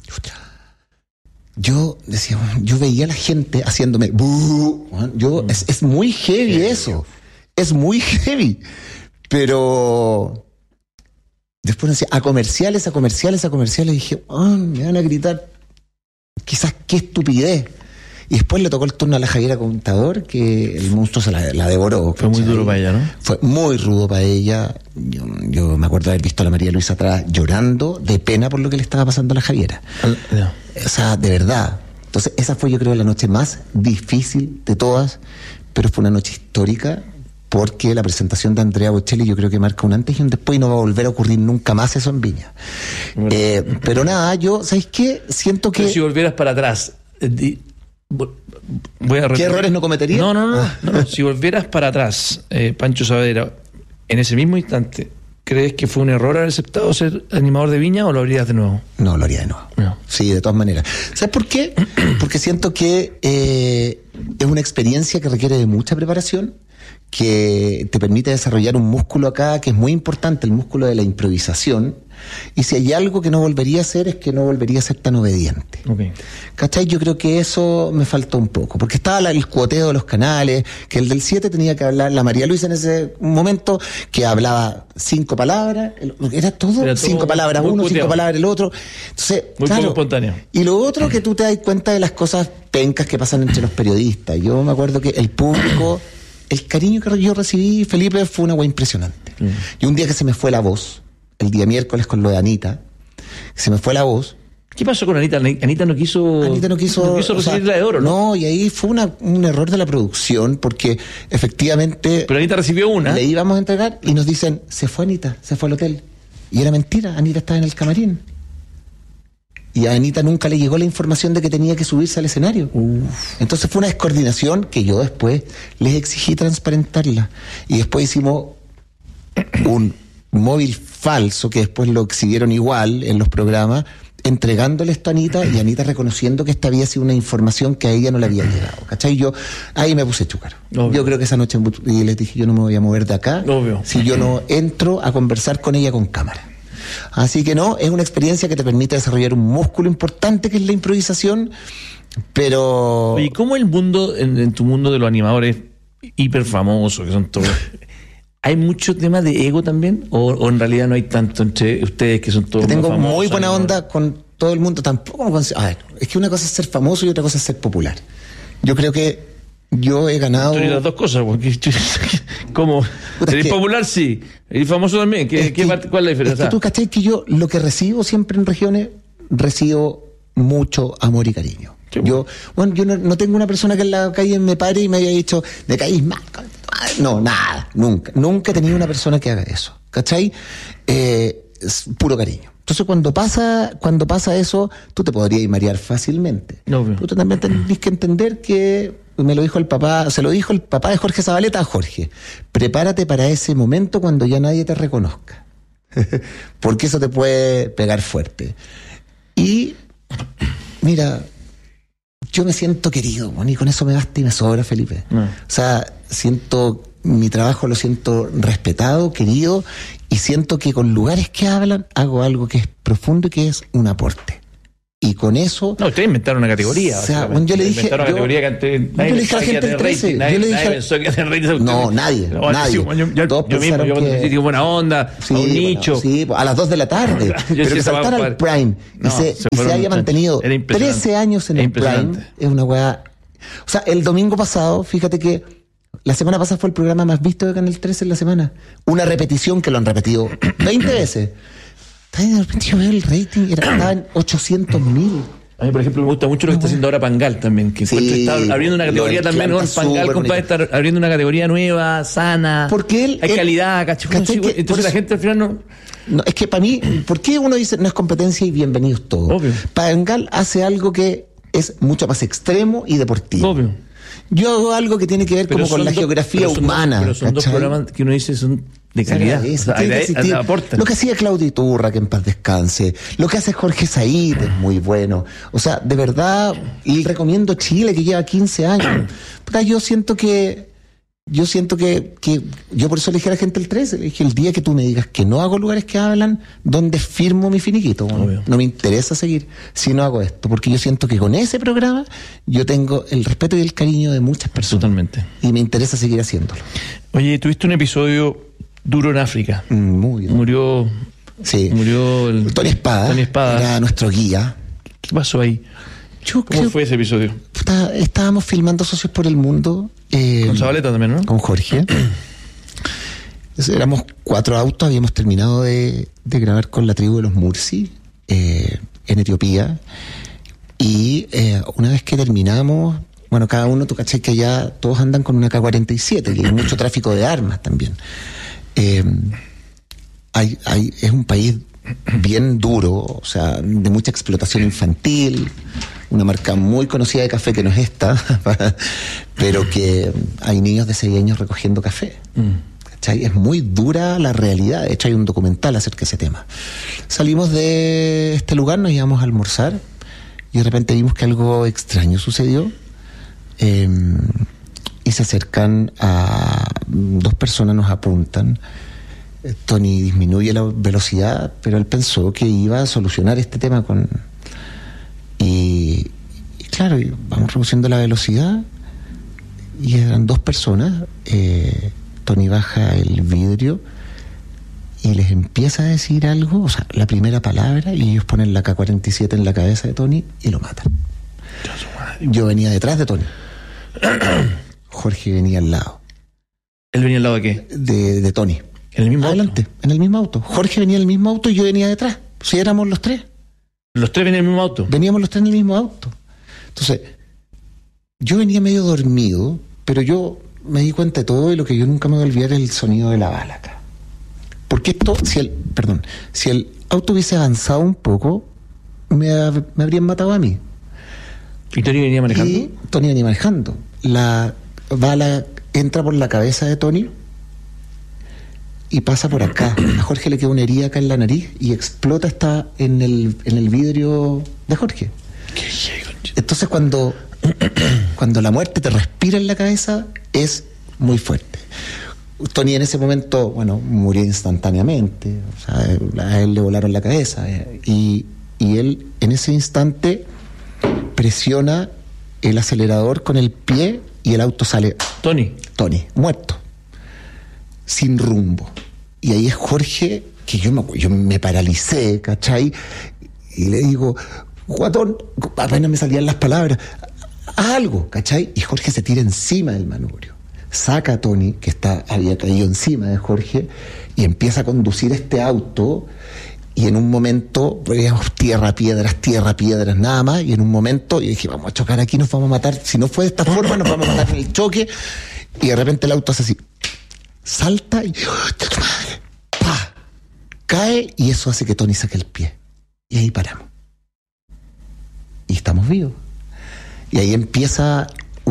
Yo decía, yo veía a la gente haciéndome, ¡buh! Yo, es, es muy heavy eso. Es muy heavy. Pero... Después decía, a comerciales, a comerciales, a comerciales. Y dije, oh, me van a gritar. Quizás qué estupidez. Y después le tocó el turno a la Javiera Contador, que el monstruo se la, la devoró. Fue muy duro para ella, ¿no? Fue muy rudo para ella. Yo, yo me acuerdo de haber visto a la María Luisa atrás llorando de pena por lo que le estaba pasando a la Javiera. No. O sea, de verdad. Entonces, esa fue, yo creo, la noche más difícil de todas, pero fue una noche histórica. Porque la presentación de Andrea Bocelli yo creo que marca un antes y un después y no va a volver a ocurrir nunca más eso en Viña. Bueno. Eh, pero nada, yo, ¿sabes qué? Siento que... Pero si volvieras para atrás... Eh, voy a ¿Qué errores no cometería? No, no, no. no, no. Si volvieras para atrás, eh, Pancho Saavedra, en ese mismo instante, ¿crees que fue un error haber aceptado ser animador de Viña o lo harías de nuevo? No, lo haría de nuevo. No. Sí, de todas maneras. ¿Sabes por qué? Porque siento que eh, es una experiencia que requiere de mucha preparación, que te permite desarrollar un músculo acá que es muy importante, el músculo de la improvisación. Y si hay algo que no volvería a hacer es que no volvería a ser tan obediente. Okay. ¿Cachai? Yo creo que eso me faltó un poco, porque estaba la, el cuoteo de los canales, que el del siete tenía que hablar, la María Luisa en ese momento, que hablaba cinco palabras, era todo, era todo cinco palabras uno, cuoteado. Cinco palabras el otro. Entonces, muy claro, poco espontáneo. Y lo otro, que tú te das cuenta de las cosas pencas que pasan entre los periodistas. Yo me acuerdo que el público... El cariño que yo recibí, Felipe, fue una hueá impresionante. Mm. Y un día que se me fue la voz, el día miércoles con lo de Anita, se me fue la voz. ¿Qué pasó con Anita? Anita no quiso... Anita no quiso... No quiso recibir o sea, la de oro, ¿no? No, y ahí fue una, un error de la producción, porque efectivamente... Pero Anita recibió una. Le íbamos a entregar y nos dicen, se fue Anita, se fue al hotel. Y era mentira, Anita estaba en el camarín. Y a Anita nunca le llegó la información de que tenía que subirse al escenario. Uf. Entonces fue una descoordinación que yo después les exigí transparentarla. Y después hicimos un móvil falso, que después lo exhibieron igual en los programas, entregándole esto a Anita y Anita reconociendo que esta había sido una información que a ella no le había llegado. ¿Cachai? Yo ahí me puse chúcaro. Obvio. Yo creo que esa noche y les dije, yo no me voy a mover de acá Obvio. si yo no entro a conversar con ella con cámara. Así que no, es una experiencia que te permite desarrollar un músculo importante que es la improvisación, pero... Oye, ¿cómo el mundo, en, en tu mundo de los animadores hiper famosos, que son todos... ¿Hay mucho tema de ego también? ¿O, o en realidad no hay tanto entre ustedes que son todos Tengo muy famosos, muy buena animadores? onda con todo el mundo, tampoco... A ver, es que una cosa es ser famoso y otra cosa es ser popular. Yo creo que yo he ganado... Tú las dos cosas, porque... ¿Cómo? ¿Eres que, popular? Sí. ¿Eres famoso también? ¿Qué, qué, que, ¿Cuál es la diferencia? Es que tú cachai que yo lo que recibo siempre en regiones, recibo mucho amor y cariño. Sí, yo, bueno, yo no, no tengo una persona que en la calle me pare y me haya dicho, me caís mal. No, nada, nunca. Nunca he tenido una persona que haga eso. ¿Cachai? Eh, es puro cariño. Entonces cuando pasa cuando pasa eso, tú te podrías marear fácilmente. No, tú también tenés que entender que me lo dijo el papá, se lo dijo el papá de Jorge Zabaleta a Jorge. Prepárate para ese momento cuando ya nadie te reconozca. Porque eso te puede pegar fuerte. Y, mira, yo me siento querido, bueno, y con eso me basta y me sobra, Felipe. No. O sea, siento, mi trabajo lo siento respetado, querido, y siento que con lugares que hablan hago algo que es profundo y que es un aporte. Y con eso... No, ustedes inventaron una categoría. O sea, bueno, yo le dije... Inventaron una yo, categoría que antes... Nadie yo le dije a la gente del trece. Nadie, yo le dije, nadie pensó que hacer rating. No, nadie. No, nadie. Sí, yo, yo, Todos yo mismo, yo cuando que... digo buena onda, sí, a un bueno, nicho. Sí, a las dos de la tarde. Pero que saltara al Prime no, y se, se, y se haya mantenido trece años en el Prime es una weá... O sea, el domingo pasado, fíjate que la semana pasada fue el programa más visto de Canal trece en la semana. Una repetición que lo han repetido veinte veces. De repente yo veo el rating, era, estaba en ochocientos mil. A mí, por ejemplo, me gusta mucho lo que está haciendo ahora Pangal también, que sí, está abriendo una categoría también, ¿no? Pangal, compadre, está abriendo una categoría nueva, sana. Porque él... Hay él, calidad, ¿cachai? Entonces eso, la gente al final no... no... Es que para mí, ¿por qué uno dice no es competencia y bienvenidos todos? Obvio. Pangal hace algo que es mucho más extremo y deportivo. Obvio. Yo hago algo que tiene que ver pero como con la dos, geografía pero humana. Dos, pero son ¿cachai? Dos programas que uno dice son de calidad. O sea, hay, hay, hay, lo que hacía Claudio Iturra, que en paz descanse. Lo que hace Jorge Said es muy bueno. O sea, de verdad, y recomiendo Chile, que lleva quince años. Yo siento que... Yo siento que, que... Yo por eso le dije a la gente el trece. Le dije, el día que tú me digas que no hago lugares que hablan, ¿dónde firmo mi finiquito? Bueno, no me interesa seguir si no hago esto. Porque yo siento que con ese programa yo tengo el respeto y el cariño de muchas personas. Totalmente. Y me interesa seguir haciéndolo. Oye, tuviste un episodio duro en África. Mm, muy duro. Murió... Sí. Murió el... Tony Espada. Tony Espada. Era nuestro guía. ¿Qué pasó ahí? Yo ¿Cómo creo, fue ese episodio? Está, estábamos filmando Socios por el Mundo. Eh, con Zabaleta también, ¿no? Con Jorge. Éramos cuatro autos, habíamos terminado de, de grabar con la tribu de los Mursi eh, en Etiopía. Y eh, una vez que terminamos, bueno, cada uno, tú caché que ya todos andan con una K cuarenta y siete, y hay mucho tráfico de armas también. Eh, hay, hay, es un país bien duro, o sea, de mucha explotación infantil, una marca muy conocida de café que no es esta, pero que hay niños de seis años recogiendo café. ¿Cachai? Es muy dura la realidad. De hecho, hay un documental acerca de ese tema. Salimos de este lugar, nos íbamos a almorzar y de repente vimos que algo extraño sucedió eh, y se acercan a dos personas, nos apuntan. Tony disminuye la velocidad, pero él pensó que iba a solucionar este tema con... Y, y claro, vamos reduciendo la velocidad y eran dos personas. eh, Tony baja el vidrio y les empieza a decir algo, o sea, la primera palabra, y ellos ponen la K cuarenta y siete en la cabeza de Tony y lo matan. Yo venía detrás de Tony. Jorge venía al lado. ¿Él venía al lado de qué? De, de Tony. ¿En el mismo Adelante, auto? En el mismo auto. Jorge venía en el mismo auto y yo venía detrás. Si éramos los tres. ¿Los tres venían en el mismo auto? Veníamos los tres en el mismo auto. Entonces, yo venía medio dormido, pero yo me di cuenta de todo y lo que yo nunca me voy a olvidar es el sonido de la bala acá. Porque esto, si el, perdón, si el auto hubiese avanzado un poco, me, me habrían matado a mí. ¿Y Tony venía manejando? Y Tony venía manejando. La bala entra por la cabeza de Tony y pasa por acá. A Jorge le queda una herida acá en la nariz y explota hasta en el, en el vidrio de Jorge. Entonces cuando, cuando la muerte te respira en la cabeza es muy fuerte. Tony en ese momento, bueno, murió instantáneamente. O sea, a él le volaron la cabeza. Y, y él en ese instante presiona el acelerador con el pie y el auto sale. Tony. Tony, muerto. Sin rumbo. Y ahí es Jorge, que yo me, yo me paralicé, ¿cachai? Y le digo, guatón, apenas me salían las palabras, haz algo, ¿cachai? Y Jorge se tira encima del manubrio. Saca a Tony, que está, había caído encima de Jorge, y empieza a conducir este auto, y en un momento, veíamos tierra, piedras, tierra, piedras, nada más, y en un momento, y dije, vamos a chocar aquí, nos vamos a matar, si no fue de esta forma, nos vamos a matar en el choque, y de repente el auto hace así, salta y ¡pah! Cae, y eso hace que Tony saque el pie. Y ahí paramos. Y estamos vivos. Y ahí empieza un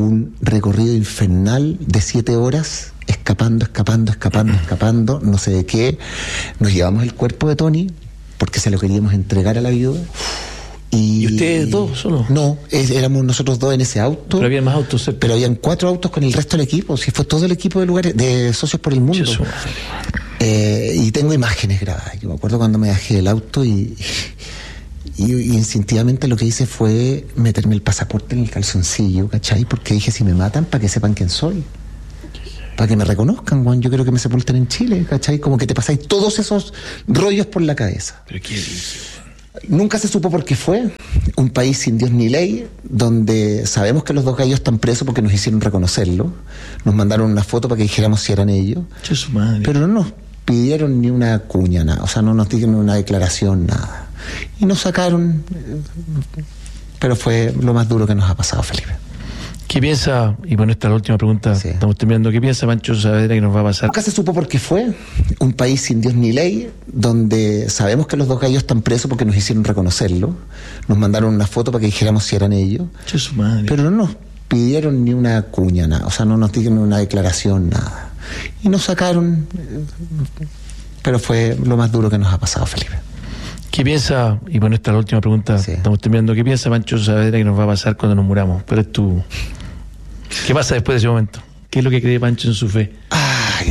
recorrido infernal de siete horas, escapando, escapando, escapando, escapando, no sé de qué. Nos llevamos el cuerpo de Tony porque se lo queríamos entregar a la viuda. Y, ¿Y ustedes dos solo? No, es, éramos nosotros dos en ese auto. Pero había más autos cerca. Pero habían cuatro autos con el resto del equipo. Si fue todo el equipo de lugares de Socios por el Mundo. Eh, y tengo imágenes grabadas. Yo me acuerdo cuando me bajé del auto y, y, y instintivamente lo que hice fue meterme el pasaporte en el calzoncillo, ¿cachai? Porque dije, si me matan, para que sepan quién soy. Para que me reconozcan, Juan. Yo quiero que me sepulten en Chile, ¿cachai? Como que te pasáis todos esos rollos por la cabeza. ¿Pero qué dice? Nunca se supo por qué fue. Un país sin Dios ni ley, donde sabemos que los dos gallos están presos porque nos hicieron reconocerlo. Nos mandaron una foto para que dijéramos si eran ellos. Che, su madre. Pero no nos pidieron ni una cuña, nada. O sea, no nos dieron una declaración, nada. Y nos sacaron. Pero fue lo más duro que nos ha pasado, Felipe. ¿Qué piensa, y bueno, esta es la última pregunta, sí. Estamos terminando, ¿qué piensa Pancho Saavedra que nos va a pasar? Nunca se supo por qué fue. Un país sin Dios ni ley, donde sabemos que los dos gallos están presos porque nos hicieron reconocerlo. Nos mandaron una foto para que dijéramos si eran ellos. Che, su madre. Pero no nos pidieron ni una cuña, nada. O sea, no nos dieron una declaración, nada. Y nos sacaron. Pero fue lo más duro que nos ha pasado, Felipe. ¿Qué piensa, y bueno, esta es la última pregunta, sí. Estamos terminando, ¿qué piensa Pancho Saavedra que nos va a pasar cuando nos muramos? Pero es tu... ¿Qué pasa después de ese momento? ¿Qué es lo que cree Pancho en su fe?